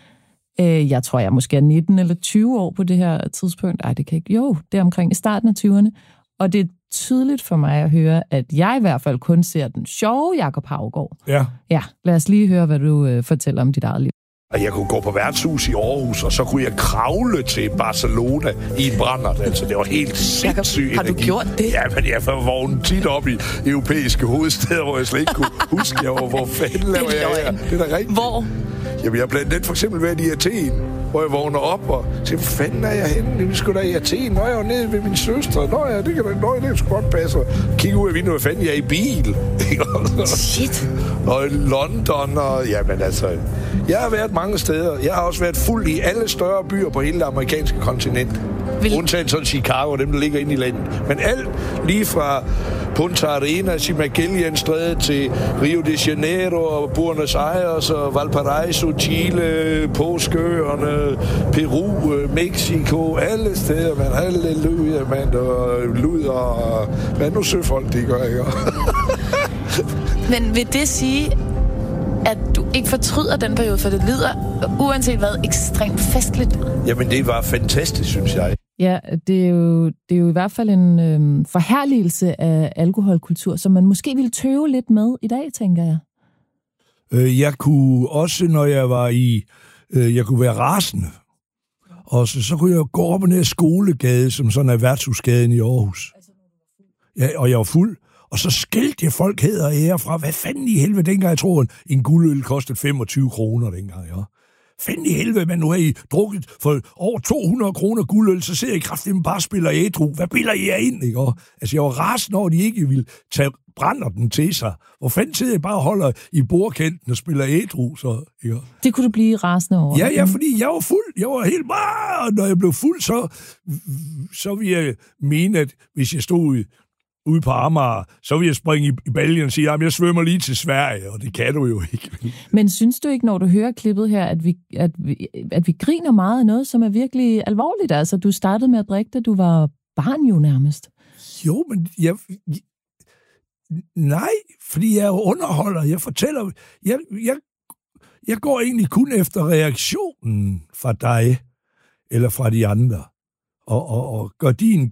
[SPEAKER 17] Jeg tror, jeg måske er nitten eller tyve år på det her tidspunkt. Ej, det kan ikke. Jo, det er omkring i starten af tyverne. Og det er tydeligt for mig at høre, at jeg i hvert fald kun ser den sjove Jacob Haugaard.
[SPEAKER 13] Ja.
[SPEAKER 17] Ja, lad os lige høre, hvad du øh, fortæller om dit eget liv.
[SPEAKER 18] Jeg kunne gå på værtshus i Aarhus, og så kunne jeg kravle til Barcelona i en brændert. Altså, det var helt sindssygt.
[SPEAKER 14] Har du gjort det?
[SPEAKER 18] Ja, men jeg var vågnet tit op i europæiske hovedsteder, hvor jeg slet ikke kunne huske, jeg var, hvor fanden laver jeg her. Det er da rigtigt.
[SPEAKER 14] Hvor?
[SPEAKER 18] Jamen, jeg har blandt andet for eksempel været i Athen, hvor jeg vågner op og siger, hvor fanden er jeg henne? Vi skulle da i Athen. Nå, jeg var nede ved min søstre. Nå ja, det kan da, nå, det skulle godt passe. Kig ud af vinduet, hvad fanden, jeg er i bil.
[SPEAKER 14] Shit.
[SPEAKER 18] Og London, og jamen altså... Jeg har været mange steder. Jeg har også været fuld i alle større byer på hele det amerikanske kontinent. Vil... Undtagen sådan Chicago, dem der ligger inde i landet. Men alt lige fra Punta Arenas i Magellanstrædet til Rio de Janeiro og Buenos Aires og Valparaiso, Chile, Påskeøerne, Peru, Mexico, alle steder, man. Halleluja, mand, og luder og... Hvad nu søfolk, de gør, ikke?
[SPEAKER 14] Men vil det sige, at du ikke fortryder den periode, for det lyder, uanset hvad, ekstremt festligt?
[SPEAKER 18] Jamen, det var fantastisk, synes jeg.
[SPEAKER 17] Ja, det er jo, det er jo i hvert fald en øhm, forherligelse af alkoholkultur, som man måske ville tøve lidt med i dag, tænker jeg.
[SPEAKER 13] Øh, jeg kunne også, når jeg var i... Øh, jeg kunne være rasende. Og så, så kunne jeg gå op og ned ad Skolegade, som sådan er værtshusgaden i Aarhus. Ja, og jeg var fuld. Og så skældte jeg folk hed og ære fra, hvad fanden i helvede, dengang jeg tror, en guldøl kostede femogtyve kroner dengang, ja. Fanden i helvede, man nu har I drukket for over to hundrede kroner guldøl, så sidder I kraftigt bare spiller ædru. Hvad bilder I jer ind, ikke? Og, altså, jeg var rasende over, at de ikke ville tage brænder den til sig. Hvor fanden sidder jeg bare og holder i bordkanten og spiller ædru, så, ikke?
[SPEAKER 17] Det kunne du blive rasende over.
[SPEAKER 13] Ja, ja, fordi jeg var fuld. Jeg var helt meget, og når jeg blev fuld, så, så ville jeg mene, at hvis jeg stod ude, ude på Amager, så ville jeg springe i, i baljen og sige, at jeg svømmer lige til Sverige, og det kan du jo ikke.
[SPEAKER 17] Men synes du ikke, når du hører klippet her, at vi, at vi, at vi griner meget af noget, som er virkelig alvorligt? Altså, du startede med at drikke, da du var barn jo nærmest.
[SPEAKER 13] Jo, men jeg... jeg nej, fordi jeg underholder. Jeg fortæller... Jeg, jeg, jeg går egentlig kun efter reaktionen fra dig, eller fra de andre, og, og, og gør din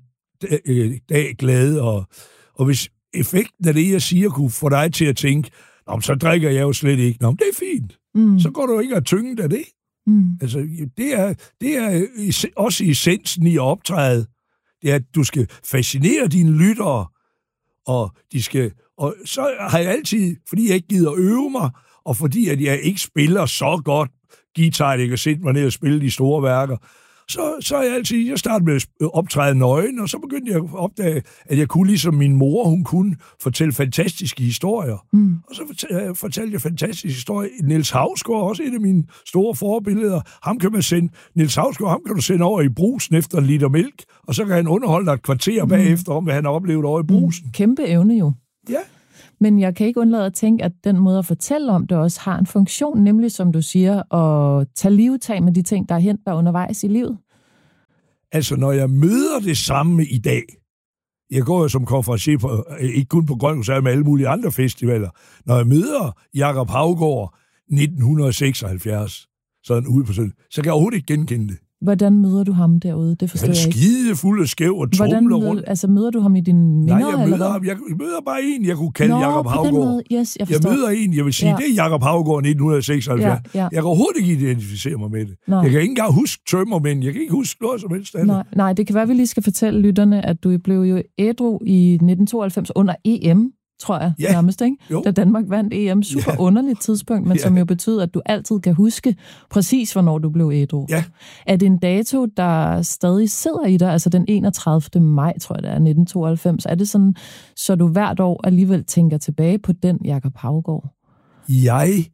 [SPEAKER 13] dag glad, og, og hvis effekten af det, jeg siger, kunne få dig til at tænke, nå, så drikker jeg jo slet ikke. Nå, det er fint. Mm. Så går du ikke af tynget af det. Mm. Altså, det er, det er også essensen i at optræde. Det er, at du skal fascinere dine lyttere, og de skal, og så har jeg altid, fordi jeg ikke gider øve mig, og fordi at jeg ikke spiller så godt guitar, jeg kan sætte mig ned og spille de store værker, Så, så er jeg altid, jeg startede med at optræde nøgen, og så begyndte jeg at opdage, at jeg kunne, ligesom min mor, hun kunne fortælle fantastiske historier. Mm. Og så fortalte, fortalte jeg fantastiske historier. Niels Hausgaard, også et af mine store forbilleder. Ham kan man sende, Niels Hausgaard, ham kan du sende over i Brugsen efter en liter mælk, og så kan han underholde dig et kvarter mm. bagefter om, hvad han har oplevet over i Brugsen.
[SPEAKER 17] Mm. Kæmpe evne jo.
[SPEAKER 13] Ja.
[SPEAKER 17] Men jeg kan ikke undlade at tænke, at den måde at fortælle om det også har en funktion, nemlig, som du siger, at tage livtag med de ting, der er hent der undervejs i livet.
[SPEAKER 13] Altså, når jeg møder det samme i dag, jeg går jo som konferencier på, ikke kun på Grøn Koncert, men alle mulige andre festivaler, når jeg møder Jakob Haugaard nitten seksoghalvfjerds, sådan ude på sådan, så kan jeg overhovedet ikke genkende det.
[SPEAKER 17] Hvordan møder du ham derude? Det forstår jeg ikke.
[SPEAKER 13] Han er skide fuld af skæv og trumler rundt.
[SPEAKER 17] Altså, møder du ham i dine minder?
[SPEAKER 13] Nej, jeg møder ham. Jeg møder bare en, jeg kunne kalde Jakob Haugaard.
[SPEAKER 17] Yes, jeg,
[SPEAKER 13] jeg møder en, jeg vil sige, ja. Det er Jakob Haugaard nitten seksoghalvfjerds. Ja, ja. Jeg kan overhovedet ikke identificere mig med det. Nej. Jeg kan ikke engang huske tømmermænd. Jeg kan ikke huske noget som helst andet.
[SPEAKER 17] Nej, nej, det kan være, at vi lige skal fortælle lytterne, at du blev jo ædru i nitten tooghalvfems under E M. Tror jeg, ja. Nærmest, ikke? Jo. Da Danmark vandt E M. Super ja. Underligt tidspunkt, men ja. Som jo betyder, at du altid kan huske præcis, hvornår du blev ædru.
[SPEAKER 13] Ja.
[SPEAKER 17] Er det en dato, der stadig sidder i dig, altså den enogtredivte maj, tror jeg det er, nitten tooghalvfems? Er det sådan, så du hvert år alligevel tænker tilbage på den, Jakob Haugaard?
[SPEAKER 13] Jeg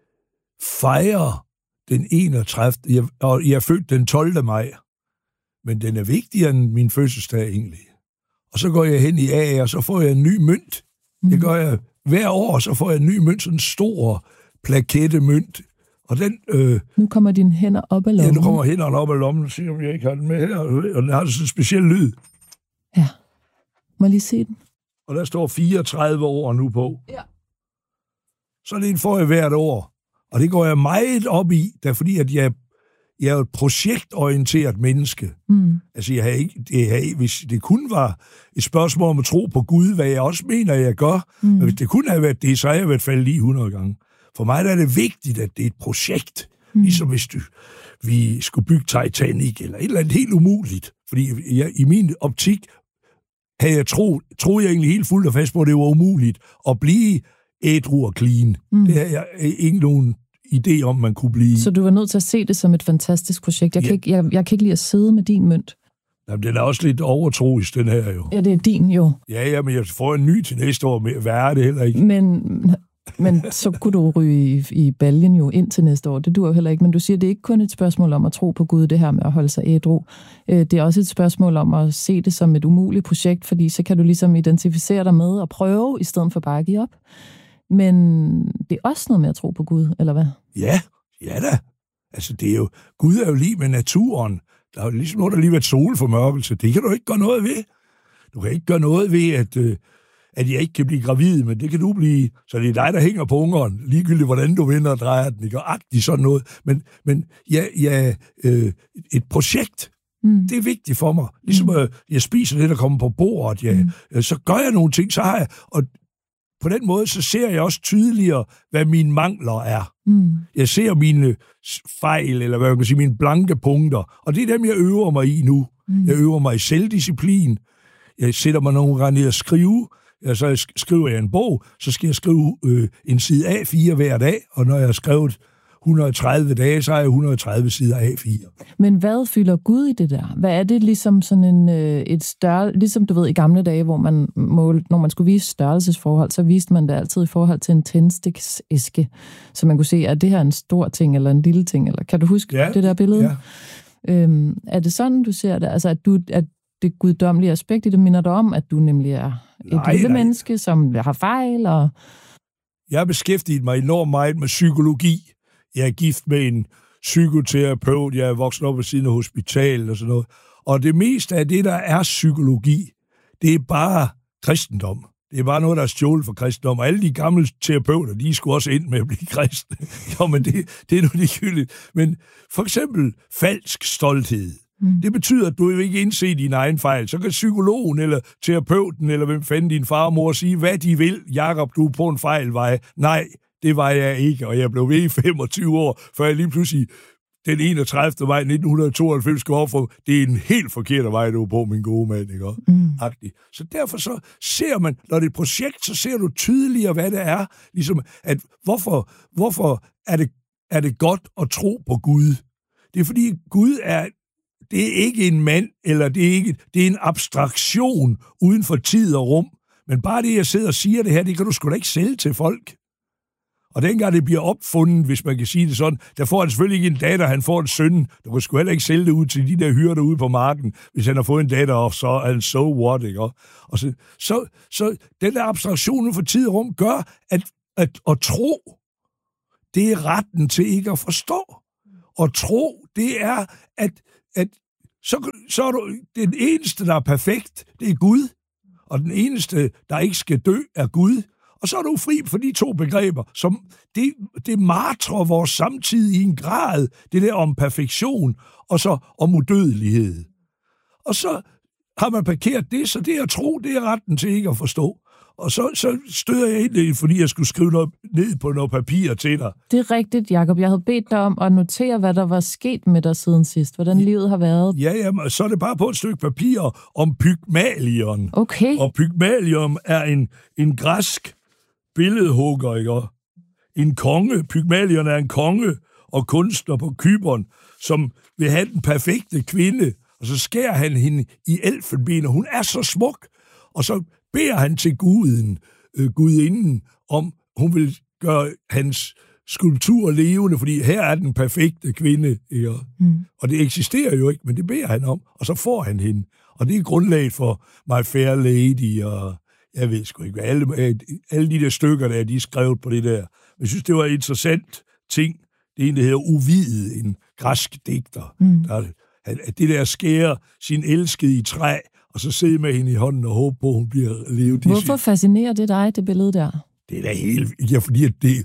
[SPEAKER 13] fejrer den enogtredivte Jeg, og jeg er født den tolvte maj, men den er vigtigere end min fødselsdag egentlig. Og så går jeg hen i A, og så får jeg en ny mønt. Det gør jeg hver år, så får jeg en ny mønt, sådan en stor plakette mønt. Og den... Øh,
[SPEAKER 17] nu kommer dine hænder op af lommen.
[SPEAKER 13] Ja, nu kommer hænderne op af lommen, og siger, om jeg ikke har den med her. Og den har sådan en speciel lyd.
[SPEAKER 17] Ja. Må jeg lige se den?
[SPEAKER 13] Og der står fireogtredive år nu på.
[SPEAKER 17] Ja.
[SPEAKER 13] Så det får jeg hvert år. Og det går jeg meget op i, der fordi at jeg, jeg er et projektorienteret menneske. Mm. Altså, jeg har ikke, det har, hvis det kun var et spørgsmål om at tro på Gud, hvad jeg også mener, jeg gør, mm. men hvis det kun havde været det, så har jeg været faldet lige hundrede gange. For mig der er det vigtigt, at det er et projekt. Mm. Ligesom hvis du, vi skulle bygge Titanic, eller et eller andet helt umuligt. Fordi jeg, i min optik havde jeg tro, troede jeg egentlig helt fuldt og fast på, at det var umuligt at blive ædru og clean. Mm. Det har jeg ikke nogen idé om, man kunne blive.
[SPEAKER 17] Så du var nødt til at se det som et fantastisk projekt. Jeg, ja. kan, ikke, jeg, jeg kan ikke lide at sidde med din mønt.
[SPEAKER 13] Jamen, den er også lidt overtroisk, den her jo.
[SPEAKER 17] Ja, det er din jo.
[SPEAKER 13] Ja, ja, men jeg får en ny til næste år. Hvad er det heller ikke?
[SPEAKER 17] Men, men så kunne du ryge i, i baljen jo ind til næste år. Det dur jo heller ikke. Men du siger, det er ikke kun et spørgsmål om at tro på Gud, det her med at holde sig ædru. Det er også et spørgsmål om at se det som et umuligt projekt, fordi så kan du ligesom identificere dig med og prøve, i stedet for bare at give op. Men det er også noget med at tro på Gud, eller hvad?
[SPEAKER 13] Ja, ja da. Altså, det er jo, Gud er jo lige med naturen. Der er jo ligesom noget, der lige været solformørkelse. Det kan du ikke gøre noget ved. Du kan ikke gøre noget ved, at, øh, at jeg ikke kan blive gravid, men det kan du blive. Så det er dig, der hænger på ungeren, ligegyldigt hvordan du vinder og drejer den. Ikke? Og agtigt sådan noget. Men, men ja, ja, øh, et projekt, mm. det er vigtigt for mig. Ligesom mm. øh, jeg spiser det, der kommer på bordet, ja, mm. øh, så gør jeg nogle ting, så har jeg... Og på den måde, så ser jeg også tydeligere, hvad mine mangler er. Mm. Jeg ser mine fejl, eller hvad man kan sige, mine blanke punkter, og det er dem, jeg øver mig i nu. Mm. Jeg øver mig i selvdisciplin. Jeg sætter mig nogle gange ned og skrive. Ja, så skriver jeg en bog, så skal jeg skrive øh, en side A fire hver dag, og når jeg har skrevet et hundrede og tredive dage, så har jeg et hundrede og tredive sider A fire.
[SPEAKER 17] Men hvad fylder Gud i det der? Hvad er det ligesom sådan en, øh, et større, ligesom du ved i gamle dage, hvor man målte, når man skulle vise størrelsesforhold, så viste man det altid i forhold til en tændstiksæske, så man kunne se, er det her en stor ting eller en lille ting, eller kan du huske ja, det der billede? Ja. Øhm, er det sådan, du ser det? Altså, at, du, at det guddommelige aspekt i det minder dig om, at du nemlig er et nej, lille nej. menneske, som har fejl? Og...
[SPEAKER 13] Jeg har beskæftiget mig enormt meget med psykologi. Jeg er gift med en psykoterapeut, jeg er vokset op ved siden af hospitalet og sådan noget. Og det meste af det, der er psykologi, det er bare kristendom. Det er bare noget, der er stjålet for kristendom. Og alle de gamle terapeuter, de skulle også ind med at blive kristne. Jo, men det, det er nu ligegyldigt. Men for eksempel falsk stolthed. Mm. Det betyder, at du ikke vil indse dine egen fejl. Så kan psykologen eller terapeuten, eller hvem fanden din far og mor sige, hvad de vil. Jakob, du er på en fejlvej. Nej, det var jeg ikke, og jeg blev ved i femogtyve år, før jeg lige pludselig den enogtredivte maj nitten tooghalvfems skal overfor, det er en helt forkert vej, du er på, min gode mand, ikke? Mm. Så derfor så ser man, når det er et projekt, så ser du tydeligere, hvad det er. Ligesom, at hvorfor, hvorfor er, det, er det godt at tro på Gud? Det er fordi, Gud er, det er ikke en mand, eller det er, ikke, det er en abstraktion uden for tid og rum. Men bare det, jeg sidder og siger det her, det kan du sgu da ikke sælge til folk. Og dengang det bliver opfundet, hvis man kan sige det sådan, der får han selvfølgelig ikke en datter, han får en søn. Du kan sgu heller ikke sælge det ud til de der hyrder ude på marken, hvis han har fået en datter, og så er han so what, ikke? Og så, så, så den der abstraktion for tid og rum gør, at, at, at tro, det er retten til ikke at forstå. Og tro, det er, at, at så, så er du, den eneste, der er perfekt, det er Gud. Og den eneste, der ikke skal dø, er Gud. Og så er du fri for de to begreber, som det, det martrer vores samtid i en grad, det der om perfektion, og så om udødelighed. Og så har man parkeret det, så det at tro, det er retten til ikke at forstå. Og så, så støder jeg ind i, fordi jeg skulle skrive noget ned på noget papir til dig.
[SPEAKER 17] Det er rigtigt, Jakob. Jeg havde bedt dig om at notere, hvad der var sket med dig siden sidst. Hvordan livet har været.
[SPEAKER 13] Ja, ja, så er det bare på et stykke papir om Pygmalion.
[SPEAKER 17] Okay.
[SPEAKER 13] Og Pygmalion er en, en græsk billedhugger, ikke? En konge. Pygmalion er en konge og kunstner på Cypern, som vil have den perfekte kvinde, og så skærer han hende i elfenben, og hun er så smuk, og så beder han til guden, øh, gudinden, om hun vil gøre hans skulptur levende, fordi her er den perfekte kvinde, ikke? Mm. Og det eksisterer jo ikke, men det beder han om, og så får han hende. Og det er grundlaget for My Fair Lady, og jeg ved sgu ikke, alle, alle de der stykker, der de er skrevet på det der. Jeg synes, det var en interessant ting. Det er en, der hedder Ovid, en græsk digter. Mm. Der, at det der skærer sin elskede i træ, og så sidde med hende i hånden og håbe på, at hun bliver levet.
[SPEAKER 17] Hvorfor fascinerer det dig, det billede der?
[SPEAKER 13] Det er da helt... Ja, fordi at det,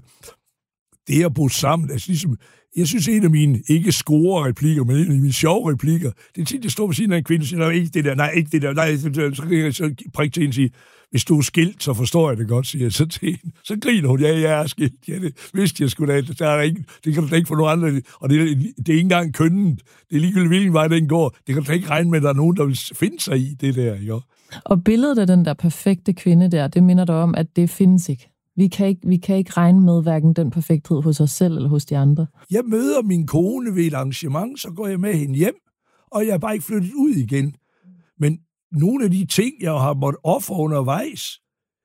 [SPEAKER 13] det er på sammen. Altså, ligesom, jeg synes, en af mine, ikke score-replikker, men en af mine sjove replikker, det er tit, jeg står ved siden af en kvinde og siger, nej, ikke det der, nej, ikke det der, nej, så kan jeg så prikke til hende og sige, hvis du er skilt, så forstår jeg det godt, siger jeg så til hende. Så griner hun, ja, jeg er skilt. Ja, det vidste jeg sgu da. Der er ikke, det kan du da ikke få nogen andre. Og det, det er ikke engang kønnet. Det er ligegyldigt, hvilken vej den går. Det kan du da ikke regne med, at der er nogen, der vil finde sig i det der. Jo.
[SPEAKER 17] Og billedet af den der perfekte kvinde der, det minder dig om, at det findes ikke. Vi kan ikke, vi kan ikke regne med hverken den perfekthed hos os selv eller hos de andre.
[SPEAKER 13] Jeg møder min kone ved et arrangement, så går jeg med hende hjem, og jeg er bare ikke flyttet ud igen. Men nogle af de ting, jeg har måttet ofre undervejs,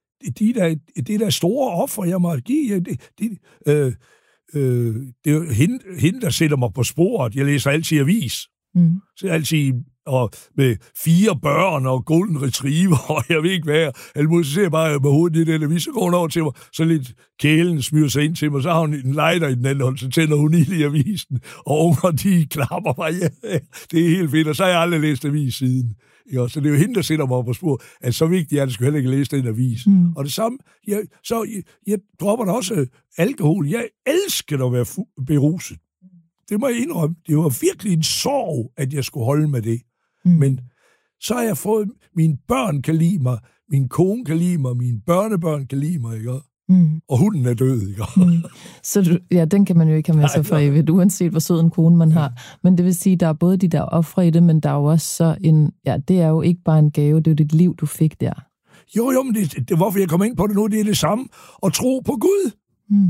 [SPEAKER 13] de der, det der store offer, jeg måtte give, det, det, øh, øh, det er hende, hende, der sætter mig på sporet. Jeg læser altid avis. Mm. Så jeg altid og med fire børn og golden retriever, og jeg ved ikke hvad. Altså, så ser jeg bare med hovedet i den avis, så går hun over til mig, så lidt kælen smyrer sig ind til mig, så har hun en lighter i den anden hånd, så tænder hun ild i avisen, og unger, de klapper mig. Ja, det er helt fedt, og så har jeg aldrig læst avis siden. Ja, så det er jo hende, der sætter mig på spor, at så vigtigt er, at jeg skal heller ikke læse den avis. Mm. Og det samme, jeg, så jeg, jeg dropper da også alkohol. Jeg elsker at være fu- beruset. Det må jeg indrømme. Det var virkelig en sorg, at jeg skulle holde med det. Mm. Men så har jeg fået, mine børn kan lide mig, min kone kan lide mig, mine børnebørn kan lide mig, ikke?
[SPEAKER 17] Mm.
[SPEAKER 13] Og hunden er død, ikke?
[SPEAKER 17] Mm. Så du, ja, den kan man jo ikke have med sig for evigt, uanset hvor sød en kone man har. Men det vil sige, der er både de der ofre i det, men der er jo også så en, ja, det er jo ikke bare en gave, det er jo dit liv, du fik der.
[SPEAKER 13] Jo, jo, men det, det hvorfor jeg kommer ind på det nu, det er det samme. At tro på Gud.
[SPEAKER 17] Mm.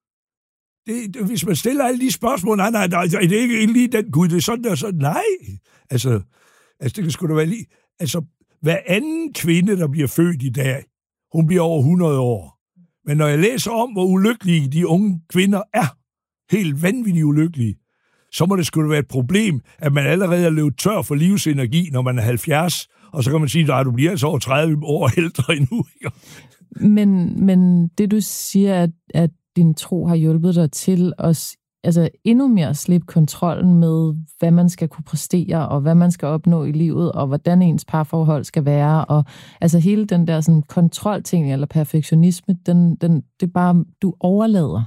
[SPEAKER 13] Det, det, hvis man stiller alle de spørgsmål, nej, nej, nej, det er ikke lige den Gud, det er sådan der, så nej. Altså, altså det kan sgu da være lige, altså, hver anden kvinde, der bliver født i dag, hun bliver over hundrede år. Men når jeg læser om, hvor ulykkelige de unge kvinder er, helt vanvittigt ulykkelige, så må det sgu da være et problem, at man allerede er løbet tør for livsenergi, når man er halvfjerds, og så kan man sige, at du bliver altså over tredive år ældre endnu. Ikke?
[SPEAKER 17] Men, men det, du siger, at, at din tro har hjulpet dig til at altså, endnu mere slippe kontrollen med, hvad man skal kunne præstere, og hvad man skal opnå i livet, og hvordan ens parforhold skal være, og altså hele den der sådan, kontrolting eller perfektionisme, den, den, det er bare, du overlader.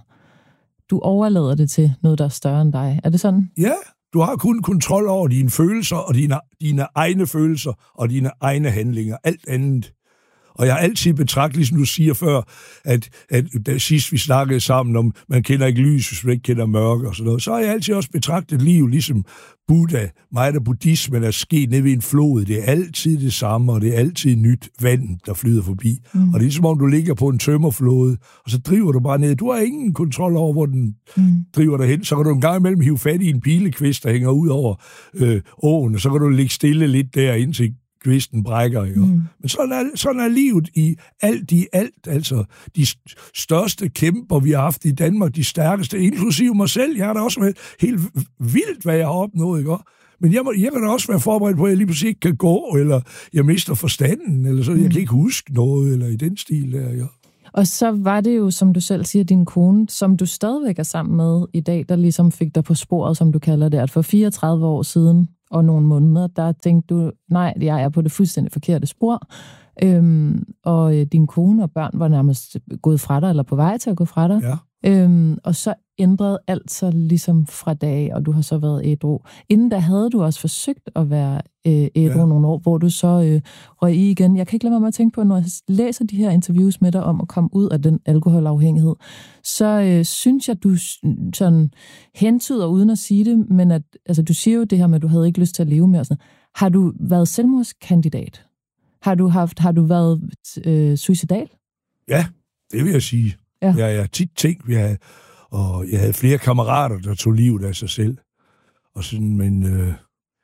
[SPEAKER 17] Du overlader det til noget, der er større end dig. Er det sådan?
[SPEAKER 13] Ja, du har kun kontrol over dine følelser, og dine, dine egne følelser, og dine egne handlinger. Alt andet. Og jeg har altid betragtet, ligesom du siger før, at, at da sidst vi snakkede sammen om, man kender ikke lys, hvis man ikke kender mørke og sådan noget, så har jeg altid også betragtet liv ligesom Buddha, mig der buddhismen er sket ned ved en flod. Det er altid det samme, og det er altid nyt vand, der flyder forbi. Mm. Og det er ligesom om, du ligger på en tømmerflåde, og så driver du bare ned. Du har ingen kontrol over, hvor den mm. driver dig hen. Så kan du en gang imellem hive fat i en pilekvist, der hænger ud over øh, åen, og så kan du ligge stille lidt der, indtil kvisten brækker, ikke? Mm. Men sådan er, sådan er livet i alt i alt. Altså, de største kæmper, vi har haft i Danmark, de stærkeste, inklusive mig selv. Jeg har da også været helt vildt, hvad jeg har opnået, ikke? Men jeg, må, jeg kan da også være forberedt på, at jeg lige pludselig ikke kan gå, eller jeg mister forstanden, eller så. Mm. Jeg kan ikke huske noget, eller i den stil der, ja.
[SPEAKER 17] Og så var det jo, som du selv siger, din kone, som du stadigvæk er sammen med i dag, der ligesom fik dig på sporet, som du kalder det, at for fireogtredive år siden og nogle måneder, der tænkte du, nej, jeg er på det fuldstændig forkerte spor. Øhm, og øh, din kone og børn var nærmest gået fra dig, eller på vej til at gå fra dig.
[SPEAKER 13] Ja.
[SPEAKER 17] Øhm, og så ændrede alt sig ligesom fra dag, og du har så været ædru. Inden da havde du også forsøgt at være øh, ædru ja. nogle år, hvor du så øh, røg i igen. Jeg kan ikke lade mig at tænke på, når jeg læser de her interviews med dig om at komme ud af den alkoholafhængighed, så øh, synes jeg, du sådan hentyder uden at sige det, men at, altså, du siger jo det her med, at du havde ikke lyst til at leve mere. Sådan. Har du været selvmordskandidat? Har du, haft, har du været øh, suicidal?
[SPEAKER 13] Ja, det vil jeg sige. Ja. Jeg har tit tænkt, jeg havde, og jeg havde flere kammerater, der tog livet af sig selv. Og sådan, men øh,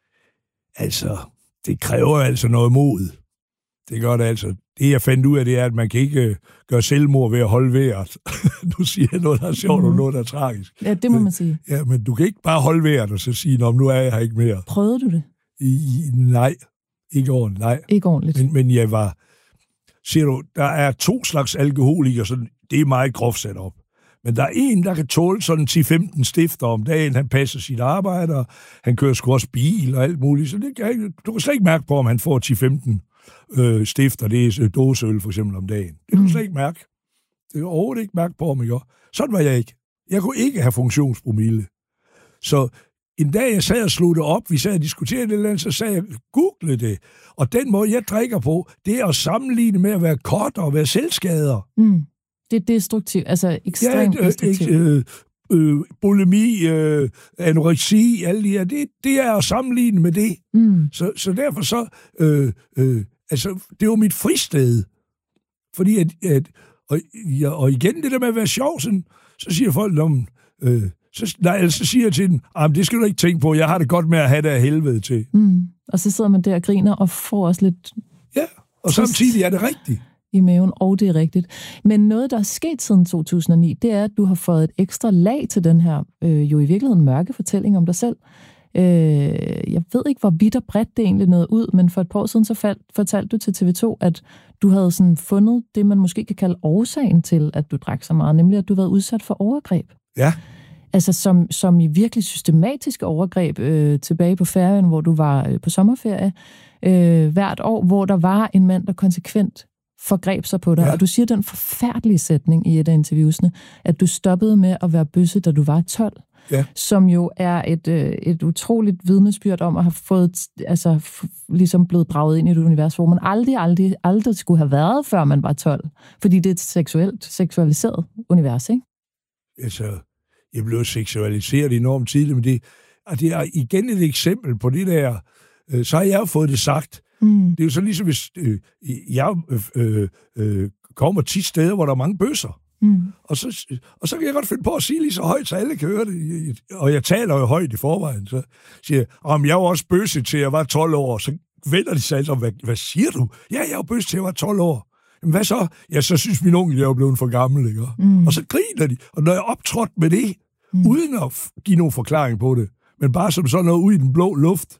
[SPEAKER 13] altså, det kræver altså noget mod. Det gør det altså. Det, jeg fandt ud af, det er, at man kan ikke øh, gøre selvmord ved at holde vejret. Nu siger jeg noget, der er sjovt, mm. og noget, der er tragisk.
[SPEAKER 17] Ja, det må man sige.
[SPEAKER 13] Ja, men du kan ikke bare holde vejret og så sige, nå, nu er jeg her ikke mere.
[SPEAKER 17] Prøvede du det?
[SPEAKER 13] I, nej, ikke ordentligt, nej.
[SPEAKER 17] Ikke ordentligt.
[SPEAKER 13] Men, men jeg var, siger du, der er to slags alkoholikere, sådan, det er meget groft sat op. Men der er en, der kan tåle sådan ti femten stifter om dagen. Han passer sit arbejde, og han kører sgu også bil og alt muligt. Så det kan ikke, du kan slet ikke mærke på, om han får ti femten øh, stifter. Det er dåseøl for eksempel om dagen. Det kan du slet ikke mærke. Det kan overhovedet ikke mærke på, om jeg gør. Sådan var jeg ikke. Jeg kunne ikke have funktionspromille. Så en dag, jeg sad og slog det op, vi sad og diskuterede det eller andet, så sagde jeg, google det. Og den måde, jeg drikker på, det er at sammenligne med at være kort og være selvskader.
[SPEAKER 17] Mm. Det er destruktivt, altså ekstremt
[SPEAKER 13] ja,
[SPEAKER 17] destruktivt.
[SPEAKER 13] Øh, øh, bulimi, øh, anoreksi, alle de her, det, det er at sammenligne med det.
[SPEAKER 17] Mm.
[SPEAKER 13] Så, så derfor så, øh, øh, altså, det var mit fristed. Fordi at, at og, ja, og igen det der med at være sjov, sådan, så siger folk om, øh, så, nej, så siger jeg til dem, det skal du ikke tænke på, jeg har det godt med at have det af helvede til.
[SPEAKER 17] Mm. Og så sidder man der og griner og får også lidt...
[SPEAKER 13] Ja, og samtidig er det rigtigt.
[SPEAKER 17] I maven, og det er rigtigt. Men noget, der er sket siden to tusind og ni, det er, at du har fået et ekstra lag til den her, øh, jo i virkeligheden mørke fortælling om dig selv. Øh, jeg ved ikke, hvor vidt og bredt det egentlig nåede ud, men for et par år siden, så fald, fortalte du til T V to, at du havde sådan fundet det, man måske kan kalde årsagen til, at du drak så meget, nemlig at du havde udsat for overgreb.
[SPEAKER 13] Ja.
[SPEAKER 17] Altså som, som i virkelig systematiske overgreb øh, tilbage på Færøerne, hvor du var øh, på sommerferie øh, hvert år, hvor der var en mand, der konsekvent forgreb sig på dig. Ja. Og du siger den forfærdelige sætning i et af interviewsene, at du stoppede med at være bøsse, da du var tolv.
[SPEAKER 13] ja.
[SPEAKER 17] som jo er et, øh, et utroligt vidnesbyrd om at have fået, altså f- ligesom blevet draget ind i et univers, hvor man aldrig, aldrig, aldrig skulle have været, før man var tolv. Fordi det er et seksuelt, seksualiseret univers, ikke?
[SPEAKER 13] Altså, jeg blev seksualiseret enormt tidligt, men det, og det er igen et eksempel på det der, øh, så har jeg jo fået det sagt. Mm. Det er jo så ligesom, hvis øh, jeg øh, øh, kommer tit steder, hvor der er mange bøsser. Mm. Og, så, og så kan jeg godt finde på at sige lige så højt, så alle kan høre det. Og jeg taler jo højt i forvejen. Så siger jeg, om jeg var også bøsse til jeg var tolv år. Så vender de sig altså, hvad, hvad siger du? Ja, jeg var bøsse til jeg var tolv år. Jamen hvad så? Ja, så synes min onkel, jeg var blevet for gammel. Ikke? Mm. Og så griner de. Og når jeg optrådte med det, mm. uden at give nogen forklaring på det, men bare som sådan noget ude i den blå luft,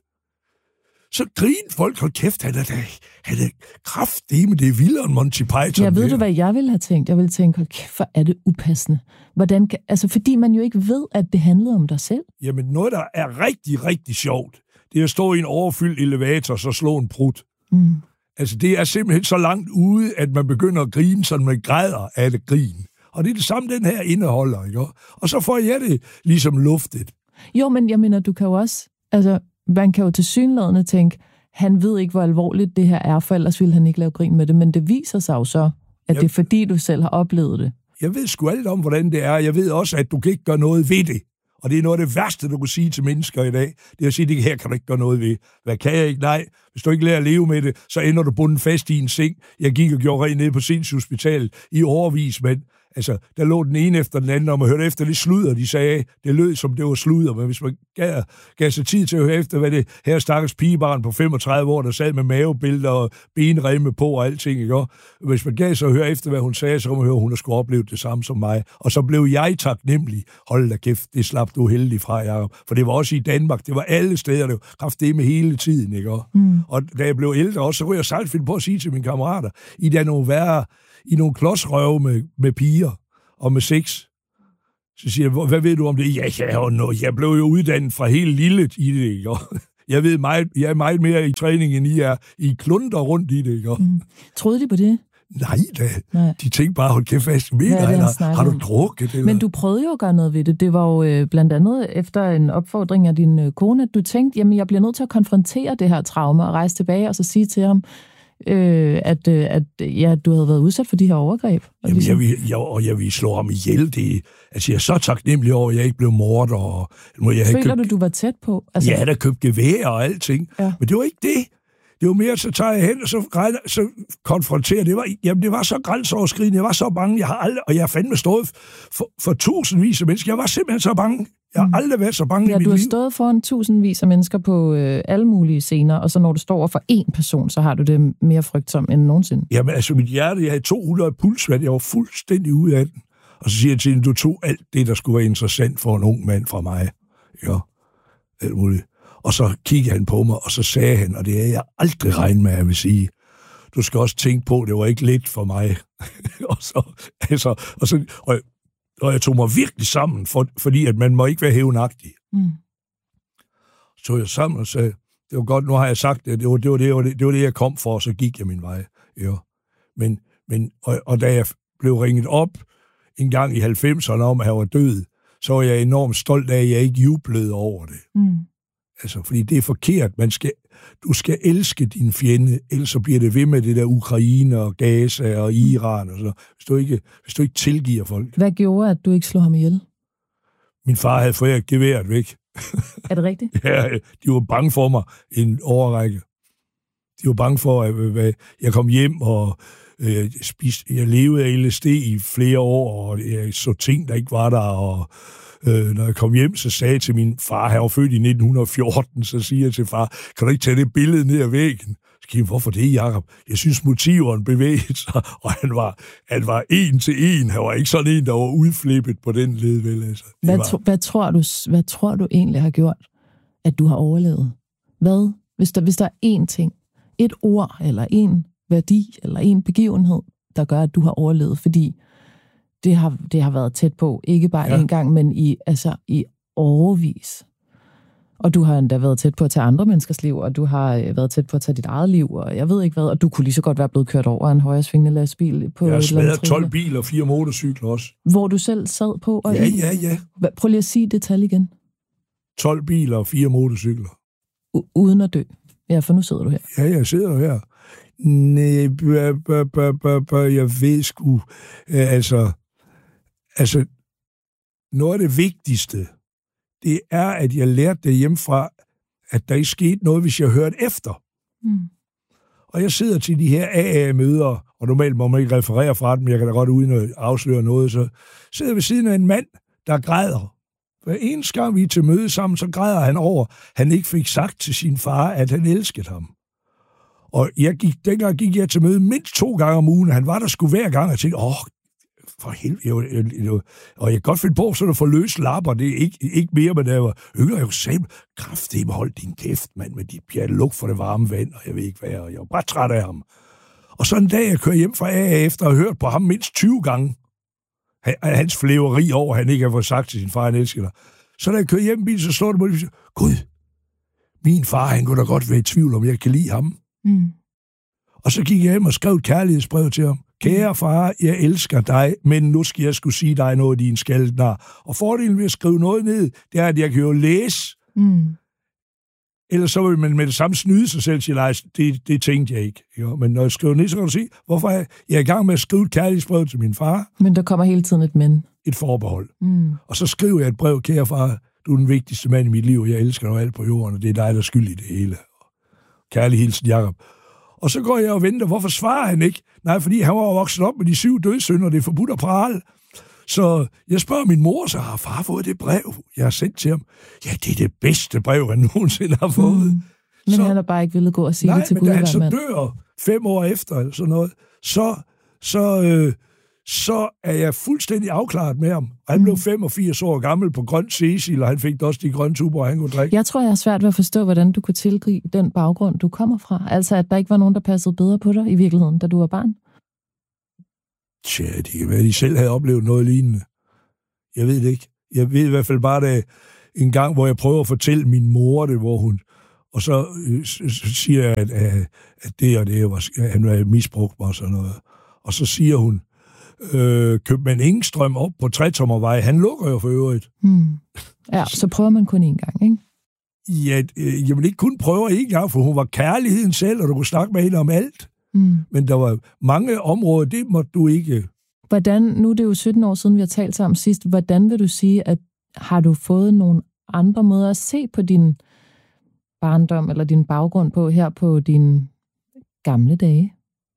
[SPEAKER 13] så griner folk, hold kæft, han er da, han er kraftedeme, det er vildere end Monty Python.
[SPEAKER 17] Jeg ved du, hvad jeg ville have tænkt? Jeg ville tænke, hold kæft, hvor er det upassende. Hvordan kan, altså, fordi man jo ikke ved, at det handlede om dig selv.
[SPEAKER 13] Jamen, noget, der er rigtig, rigtig sjovt, det er at stå i en overfyldt elevator, så slå en prut. Mm. Altså, det er simpelthen så langt ude, at man begynder at grine, så man græder af det grin. Og det er det samme, den her indeholder, ikke? Og så får jeg det ligesom luftet. Jo,
[SPEAKER 17] men jeg mener, du kan jo også, altså, man kan jo tilsyneladende tænke, han ved ikke, hvor alvorligt det her er, for ellers ville han ikke lave grin med det, men det viser sig jo så, at jeg, det er fordi, du selv har oplevet det.
[SPEAKER 13] Jeg ved sgu alt om, hvordan det er. Jeg ved også, at du kan ikke gøre noget ved det. Og det er noget af det værste, du kan sige til mennesker i dag. Det er at sige, det her kan du ikke gøre noget ved. Hvad kan jeg ikke? Nej. Hvis du ikke lærer at leve med det, så ender du bundet fast i en seng. Jeg gik og gjorde rent nede på sindshospitalet i årevis, men altså, der lå den ene efter den anden, og man hørte efter det sludder, de sagde. Det lød som det var sludder, men hvis man gav, gav sig tid til at høre efter, hvad det her stakkels pigebarn på femogtredive år, der sad med mavebilleder og benremme på og alting, ikke? Hvis man gav sig at høre efter, hvad hun sagde, så kunne man høre, at hun har skulle opleve det samme som mig. Og så blev jeg taknemmelig. Hold da kæft, det slap du heldig fra, Jacob. For det var også i Danmark, det var alle steder, det var kraftedeme hele tiden, ikke? Mm. Og da jeg blev ældre også, så kunne jeg sejt finde på at sige til mine kammerater, I der nogle værre i nogle klodsrøve med, med piger og med sex. Så siger jeg, hvad ved du om det? Ja, jeg, noget. jeg blev jo uddannet fra helt lille i det, ikke? Jeg ved meget, jeg er meget mere i træning, end I er. I klunder rundt i det, ikke? Mm.
[SPEAKER 17] Troede de på det?
[SPEAKER 13] Nej da. Nej. De tænkte bare, hold kæft fast med dig, eller har du drukket? Eller?
[SPEAKER 17] Men du prøvede jo at gøre noget ved det. Det var jo øh, blandt andet efter en opfordring af din øh, kone, at du tænkte, jamen jeg bliver nødt til at konfrontere det her traume og rejse tilbage og så sige til ham, Øh, at, øh, at ja, du havde været udsat for de her overgreb. Og,
[SPEAKER 13] Jamen, ligesom... jeg, vil, jeg, og jeg vil slå ham ihjel. Det, altså, jeg er så taknemmelig over, at jeg ikke blev morder. Og, jeg
[SPEAKER 17] Føler købt, du, du var tæt på?
[SPEAKER 13] Altså... Jeg havde da købt gevær og alting. Ja. Men det var ikke det. Det var mere, så tager jeg hen, og så, så konfronterer. Det var, jamen, det var så grænseoverskridende. Jeg var så bange. Jeg har aldrig, og jeg har fandme stået for, for tusindvis af mennesker. Jeg var simpelthen så bange. Jeg har aldrig været så bange
[SPEAKER 17] ja,
[SPEAKER 13] i mit liv.
[SPEAKER 17] Du har stået foran tusindvis af mennesker på øh, alle mulige scener, og så når du står over for én person, så har du det mere frygtsomt end nogensinde.
[SPEAKER 13] Jamen altså, mit hjerte, jeg havde to hundrede pulsvand, jeg var fuldstændig ude af den. Og så siger jeg til hende, du tog alt det, der skulle være interessant for en ung mand fra mig. Ja, alt muligt. Og så kiggede han på mig, og så sagde han, og det er jeg aldrig regnet med, at jeg vil sige, du skal også tænke på, det var ikke let for mig. og så, altså, og så, og Og jeg tog mig virkelig sammen, for, fordi at man må ikke være hævnagtig. Mm. Så tog jeg sammen og sagde, det var godt, nu har jeg sagt det, det var det, var det, var det, det, var det jeg kom for, og så gik jeg min vej. Ja. Men, men, og, og da jeg blev ringet op en gang i halvfemserne om, at jeg var død, så var jeg enormt stolt af, at jeg ikke jublede over det. Mm. Altså, fordi det er forkert. Man skal, du skal elske din fjende, ellers så bliver det ved med det der Ukraine og Gaza og Iran og så. Hvis du ikke, hvis du ikke tilgiver folk.
[SPEAKER 17] Hvad gjorde, at du ikke slog ham ihjel?
[SPEAKER 13] Min far havde fået geværet væk.
[SPEAKER 17] Er det rigtigt?
[SPEAKER 13] Ja, de var bange for mig en overrække. De var bange for, at jeg kom hjem og øh, spiste, jeg levede af L S D i flere år, og jeg så ting, der ikke var der, og Øh, når jeg kom hjem, så sagde jeg til min far, han var født i nitten fjorten, så siger jeg til far, kan du ikke tage det billede ned ad væggen? Så siger jeg, hvorfor det, Jacob? Jeg synes, motiveren bevægede sig, og han var, han var en til en. Han var ikke sådan en, der var udflippet på den led, vel? Altså.
[SPEAKER 17] Hvad,
[SPEAKER 13] var...
[SPEAKER 17] tro, hvad, tror du, hvad tror du egentlig har gjort, at du har overlevet? Hvad? Hvis der, hvis der er én ting, et ord, eller en værdi, eller en begivenhed, der gør, at du har overlevet, fordi Det har, det har været tæt på, ikke bare ja. en gang, men i, altså, i årevis. Og du har endda været tæt på at tage andre menneskers liv, og du har været tæt på at tage dit eget liv, og jeg ved ikke hvad, og du kunne lige så godt være blevet kørt over en højresvingende lastbil på.
[SPEAKER 13] Jeg har smadret tolv biler og fire motorcykler også.
[SPEAKER 17] Hvor du selv sad på? Og
[SPEAKER 13] ja, ja, ja.
[SPEAKER 17] Prøv lige at sige det tal igen.
[SPEAKER 13] tolv biler og fire motorcykler.
[SPEAKER 17] U- uden at dø? Ja, for nu sidder du her.
[SPEAKER 13] Ja, jeg sidder her. Nej, b- b- b- b- b- jeg ved sgu... Øh, altså, altså, noget af det vigtigste, det er, at jeg lærte det hjemmefra, at der ikke skete noget, hvis jeg hørte efter. Mm. Og jeg sidder til de her A A-møder, og normalt må man ikke referere fra dem, men jeg kan da godt uden at afsløre noget, så sidder jeg ved siden af en mand, der græder. Hver eneste gang vi er til møde sammen, så græder han over, at han ikke fik sagt til sin far, at han elskede ham. Og jeg gik, dengang gik jeg til møde mindst to gange om ugen, han var der sgu hver gang, og tænkte, åh, for helvede, og jeg kan godt finde på, så du får løs lapper, det er ikke, ikke mere, men da jeg var yngre, jeg kunne sige, kraftedeme, hold din kæft, mand, med dit pjat, luk for det varme vand, og jeg ved ikke hvad, og jeg var bare træt af ham. Og så en dag, jeg kører hjem fra A A efter at have hørt på ham mindst tyve gange, hans flæveri over, han ikke har fået sagt til sin far, han elsker dig. Så da jeg kører hjem i bilen, så slår det mig, og siger, Gud, min far, han kunne da godt være i tvivl om, jeg kan lide ham. Mm. Og så gik jeg hjem og skrev et kærlighedsbrev til ham. Kære far, jeg elsker dig, men nu skal jeg skulle sige dig noget, din skaldnar. Og fordelen ved at skrive noget ned, det er, at jeg kan jo læse. Mm. Ellers så vil man med det samme snyde sig selv, sige, det, det tænkte jeg ikke. Jo, men når jeg skriver ned, så kan du se, hvorfor jeg er i gang med at skrive et kærlighedsbrev til min far.
[SPEAKER 17] Men der kommer hele tiden et men.
[SPEAKER 13] Et forbehold. Mm. Og så skriver jeg et brev, kære far, du er den vigtigste mand i mit liv, jeg elsker dig alt på jorden, og det er dig, der er skyld i det hele. Kærlig hilsen, Jakob. Og så går jeg og venter, hvorfor svarer han ikke? Nej, fordi han var vokset op med de syv dødssynder, det er forbudt at prale. Så jeg spørger min mor, så har far fået det brev, jeg har sendt til ham. Ja, det er det bedste brev, han nogensinde har fået. Mm.
[SPEAKER 17] Men
[SPEAKER 13] så,
[SPEAKER 17] han har bare ikke ville gå og sige
[SPEAKER 13] nej,
[SPEAKER 17] det til Gud.
[SPEAKER 13] Nej, men da han så dør fem år efter, eller sådan noget, så, så, øh, så er jeg fuldstændig afklaret med ham. Han mm. blev femogfirs år gammel på grøn Cecil, og han fik også de grønne tuber, han kunne drikke.
[SPEAKER 17] Jeg tror, jeg har svært ved at forstå, hvordan du kunne tilgribe den baggrund, du kommer fra. Altså, at der ikke var nogen, der passede bedre på dig i virkeligheden, da du var barn.
[SPEAKER 13] Tja, det kan være, at de selv havde oplevet noget lignende. Jeg ved det ikke. Jeg ved i hvert fald bare, det en gang, hvor jeg prøver at fortælle min mor det, hvor hun... Og så, øh, så siger jeg, at, at det og det var... Han var misbrugt mig og sådan noget. Og så siger hun, øh, købmand Ingestrøm op på Tretommervej, han lukker jo for øvrigt.
[SPEAKER 17] Hmm. Ja, så prøver man kun én gang, ikke?
[SPEAKER 13] Ja, øh, jeg vil ikke kun prøve én gang, for hun var kærligheden selv, og du kunne snakke med hende om alt. Mm. Men der var mange områder, det måtte du ikke.
[SPEAKER 17] Hvordan, nu er det jo sytten år siden, vi har talt sammen sidst, hvordan vil du sige, at har du fået nogle andre måder at se på din barndom, eller din baggrund på her på dine gamle dage?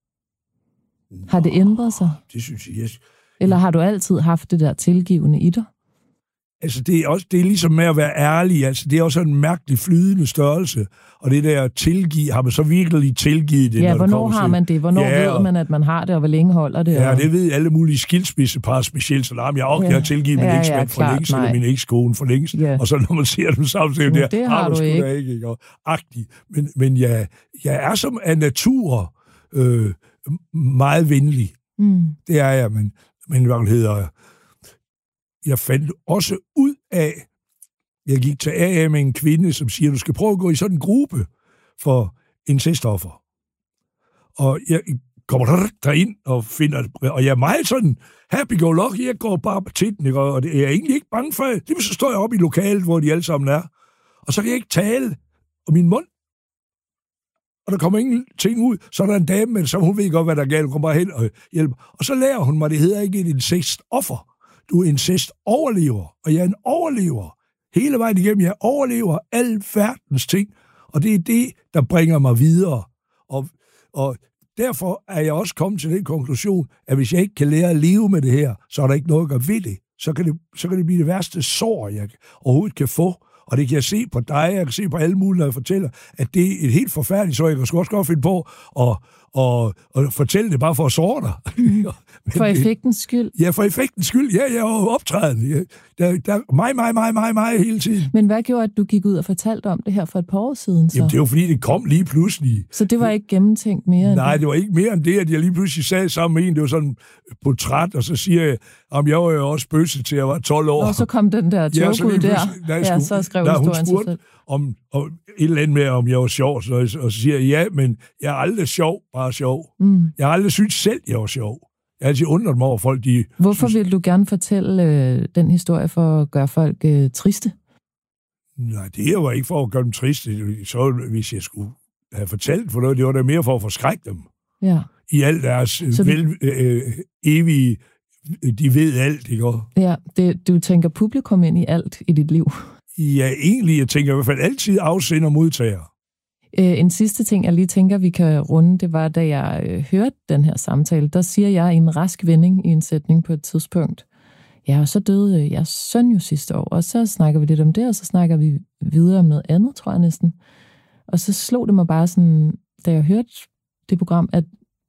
[SPEAKER 17] Har det ændret sig?
[SPEAKER 13] Det synes jeg, yes.
[SPEAKER 17] Eller har du altid haft det der tilgivende i dig?
[SPEAKER 13] Altså, det er, også, det er ligesom med at være ærlig. Altså, det er også en mærkelig flydende størrelse. Og det der tilgive, har man så virkelig tilgivet det?
[SPEAKER 17] Ja,
[SPEAKER 13] når
[SPEAKER 17] hvornår har man det? Hvornår ja, ved man, at man har det, og hvor længe holder det?
[SPEAKER 13] Ja,
[SPEAKER 17] og...
[SPEAKER 13] det ved alle mulige skilsmissepar specielt. Så jeg, okay, ja. jeg har tilgivet min ja, eksmand ja, for længst, eller min ekskone for længst. Ja. Og så når man ser dem sammen, så er det,
[SPEAKER 17] det har du ikke.
[SPEAKER 13] ikke, ikke? Agtig. Men, men jeg, jeg er som af natur øh, meget venlig. Mm. Det er jeg, men, men hvad hedder jeg fandt også ud af, jeg gik til A A med en kvinde, som siger, du skal prøve at gå i sådan en gruppe for incestoffer. Og jeg kommer der derind og finder, og jeg er meget sådan happy-go-lucky, jeg går bare til den, og det er jeg egentlig ikke bange for. Det så står jeg oppe i lokalet, hvor de alle sammen er, og så kan jeg ikke tale om min mund. Og der kommer ingenting ud, så er der en dame med det, så hun ved godt, hvad der er galt, hun kommer bare hen og hjælper. Og så lærer hun mig, det hedder ikke et incestoffer. Du er incest overlever, og jeg er en overlever. Hele vejen igennem, jeg overlever al verdens ting, og det er det, der bringer mig videre. Og, og derfor er jeg også kommet til den konklusion, at hvis jeg ikke kan lære at leve med det her, så er der ikke noget at gøre ved det. Så kan det, så kan det blive det værste sår, jeg overhovedet kan få. Og det kan jeg se på dig, jeg kan se på alle mulige, når jeg fortæller, at det er et helt forfærdeligt sår. Jeg kan også godt finde på at, og, og fortælle det bare for at såre dig.
[SPEAKER 17] Mm. For effektens skyld?
[SPEAKER 13] Ja, for effektens skyld. Ja, jeg var optræden. Ja, der, der, mig, mig, mig, mig, mig hele tiden.
[SPEAKER 17] Men hvad gjorde, at du gik ud og fortalte om det her for et par år siden? Så?
[SPEAKER 13] Jamen, det var fordi, det kom lige pludselig.
[SPEAKER 17] Så det var ikke gennemtænkt mere?
[SPEAKER 13] Nej,
[SPEAKER 17] det?
[SPEAKER 13] det var ikke mere end det, at jeg lige pludselig sad sammen med en. Det var sådan et portræt, og så siger jeg, om jeg var jo også bøsse til, jeg var tolv år.
[SPEAKER 17] Og så kom den der joke ja, ud der.
[SPEAKER 13] der
[SPEAKER 17] ja, skulle, så skrev historien sig selv.
[SPEAKER 13] Om, om et eller andet med, om jeg var sjov, så, og så siger jeg, ja, men jeg er aldrig sjov, bare sjov. Mm. Jeg har aldrig syntes selv, jeg var sjov. Jeg har altid undret mig over folk, de...
[SPEAKER 17] Hvorfor
[SPEAKER 13] synes,
[SPEAKER 17] vil du gerne fortælle øh, den historie for at gøre folk øh, triste?
[SPEAKER 13] Nej, det var ikke for at gøre dem triste. Så hvis jeg skulle have fortalt for noget, det var da mere for at forskrække dem.
[SPEAKER 17] Ja.
[SPEAKER 13] I alt deres så vel, øh, evige... De ved alt, ikke?
[SPEAKER 17] Ja, det, du tænker publikum ind i alt i dit liv.
[SPEAKER 13] Ja, egentlig, jeg tænker i hvert fald altid afsender og modtager.
[SPEAKER 17] Øh, en sidste ting, jeg lige tænker, vi kan runde, det var, da jeg øh, hørte den her samtale, der siger jeg en rask vending i en sætning på et tidspunkt. Ja, og så døde øh, jeres søn jo sidste år, og så snakker vi lidt om det, og så snakker vi videre om noget andet, tror jeg næsten. Og så slog det mig bare sådan, da jeg hørte det program, at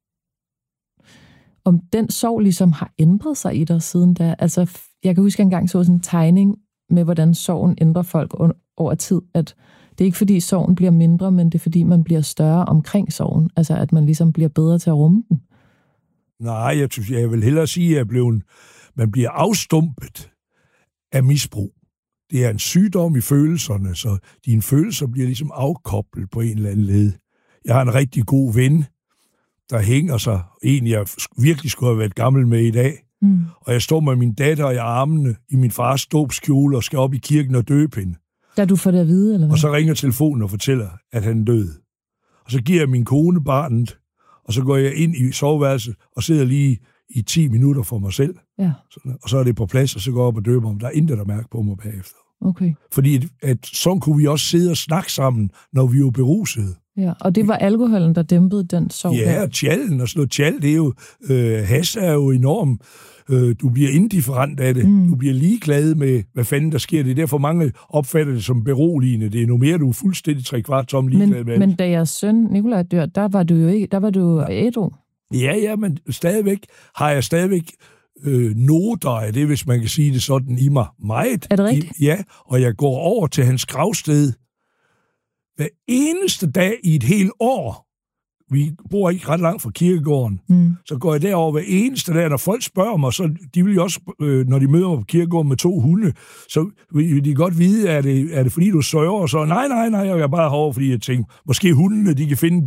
[SPEAKER 17] om den sorg ligesom har ændret sig i dig siden da. Altså, jeg kan huske, at jeg engang så sådan en tegning med, hvordan sorgen ændrer folk over tid, at det er ikke fordi sorgen bliver mindre, men det er fordi man bliver større omkring sorgen. Altså at man ligesom bliver bedre til at rumme den.
[SPEAKER 13] Nej, jeg, synes, jeg vil hellere sige, at jeg blev en, man bliver afstumpet af misbrug. Det er en sygdom i følelserne, så dine følelser bliver ligesom afkoblet på en eller anden led. Jeg har en rigtig god ven, der hænger sig, en jeg virkelig skulle have været gammel med i dag. Mm. Og jeg står med min datter i armene i min fars dåbskjole og skal op i kirken og døbe hende.
[SPEAKER 17] Da du får det at vide, eller hvad?
[SPEAKER 13] Og så ringer telefonen og fortæller, at han er død. Og så giver jeg min kone barnet, og så går jeg ind i soveværelset og sidder lige i ti minutter for mig selv.
[SPEAKER 17] Ja.
[SPEAKER 13] Og så er det på plads, og så går jeg op og døber ham. Der er intet, der mærker på mig bagefter.
[SPEAKER 17] Okay.
[SPEAKER 13] Fordi at, at sådan kunne vi også sidde og snakke sammen, når vi var berusede.
[SPEAKER 17] Ja, og det var alkoholen, der dæmpede den sorg.
[SPEAKER 13] Ja, tjallen og sådan noget. Tjal, det er jo... Øh, has er jo enorm. Øh, du bliver indifferent af det. Mm. Du bliver ligeglad med, hvad fanden der sker. Det er derfor mange opfatter det som beroligende. Det er nu mere, du er fuldstændig tre kvart tom ligeglad med.
[SPEAKER 17] Men da jeres søn Nikolaj dør, der var du jo ikke... Der var du ædru.
[SPEAKER 13] Ja, ja, men stadigvæk har jeg stadigvæk... Øh, noter af det, hvis man kan sige det sådan, i mig meget.
[SPEAKER 17] Er det rigtigt?
[SPEAKER 13] I, ja, og jeg går over til hans gravsted hver eneste dag i et helt år. Vi bor ikke ret langt fra kirkegården. Mm. Så går jeg derover hver eneste dag, når folk spørger mig, så de vil jo også, øh, når de møder mig på kirkegården med to hunde, så vil de godt vide, er det, er det fordi du sørger? Og så nej, nej, nej, jeg er bare herovre, fordi jeg tænker, måske hundene, de kan finde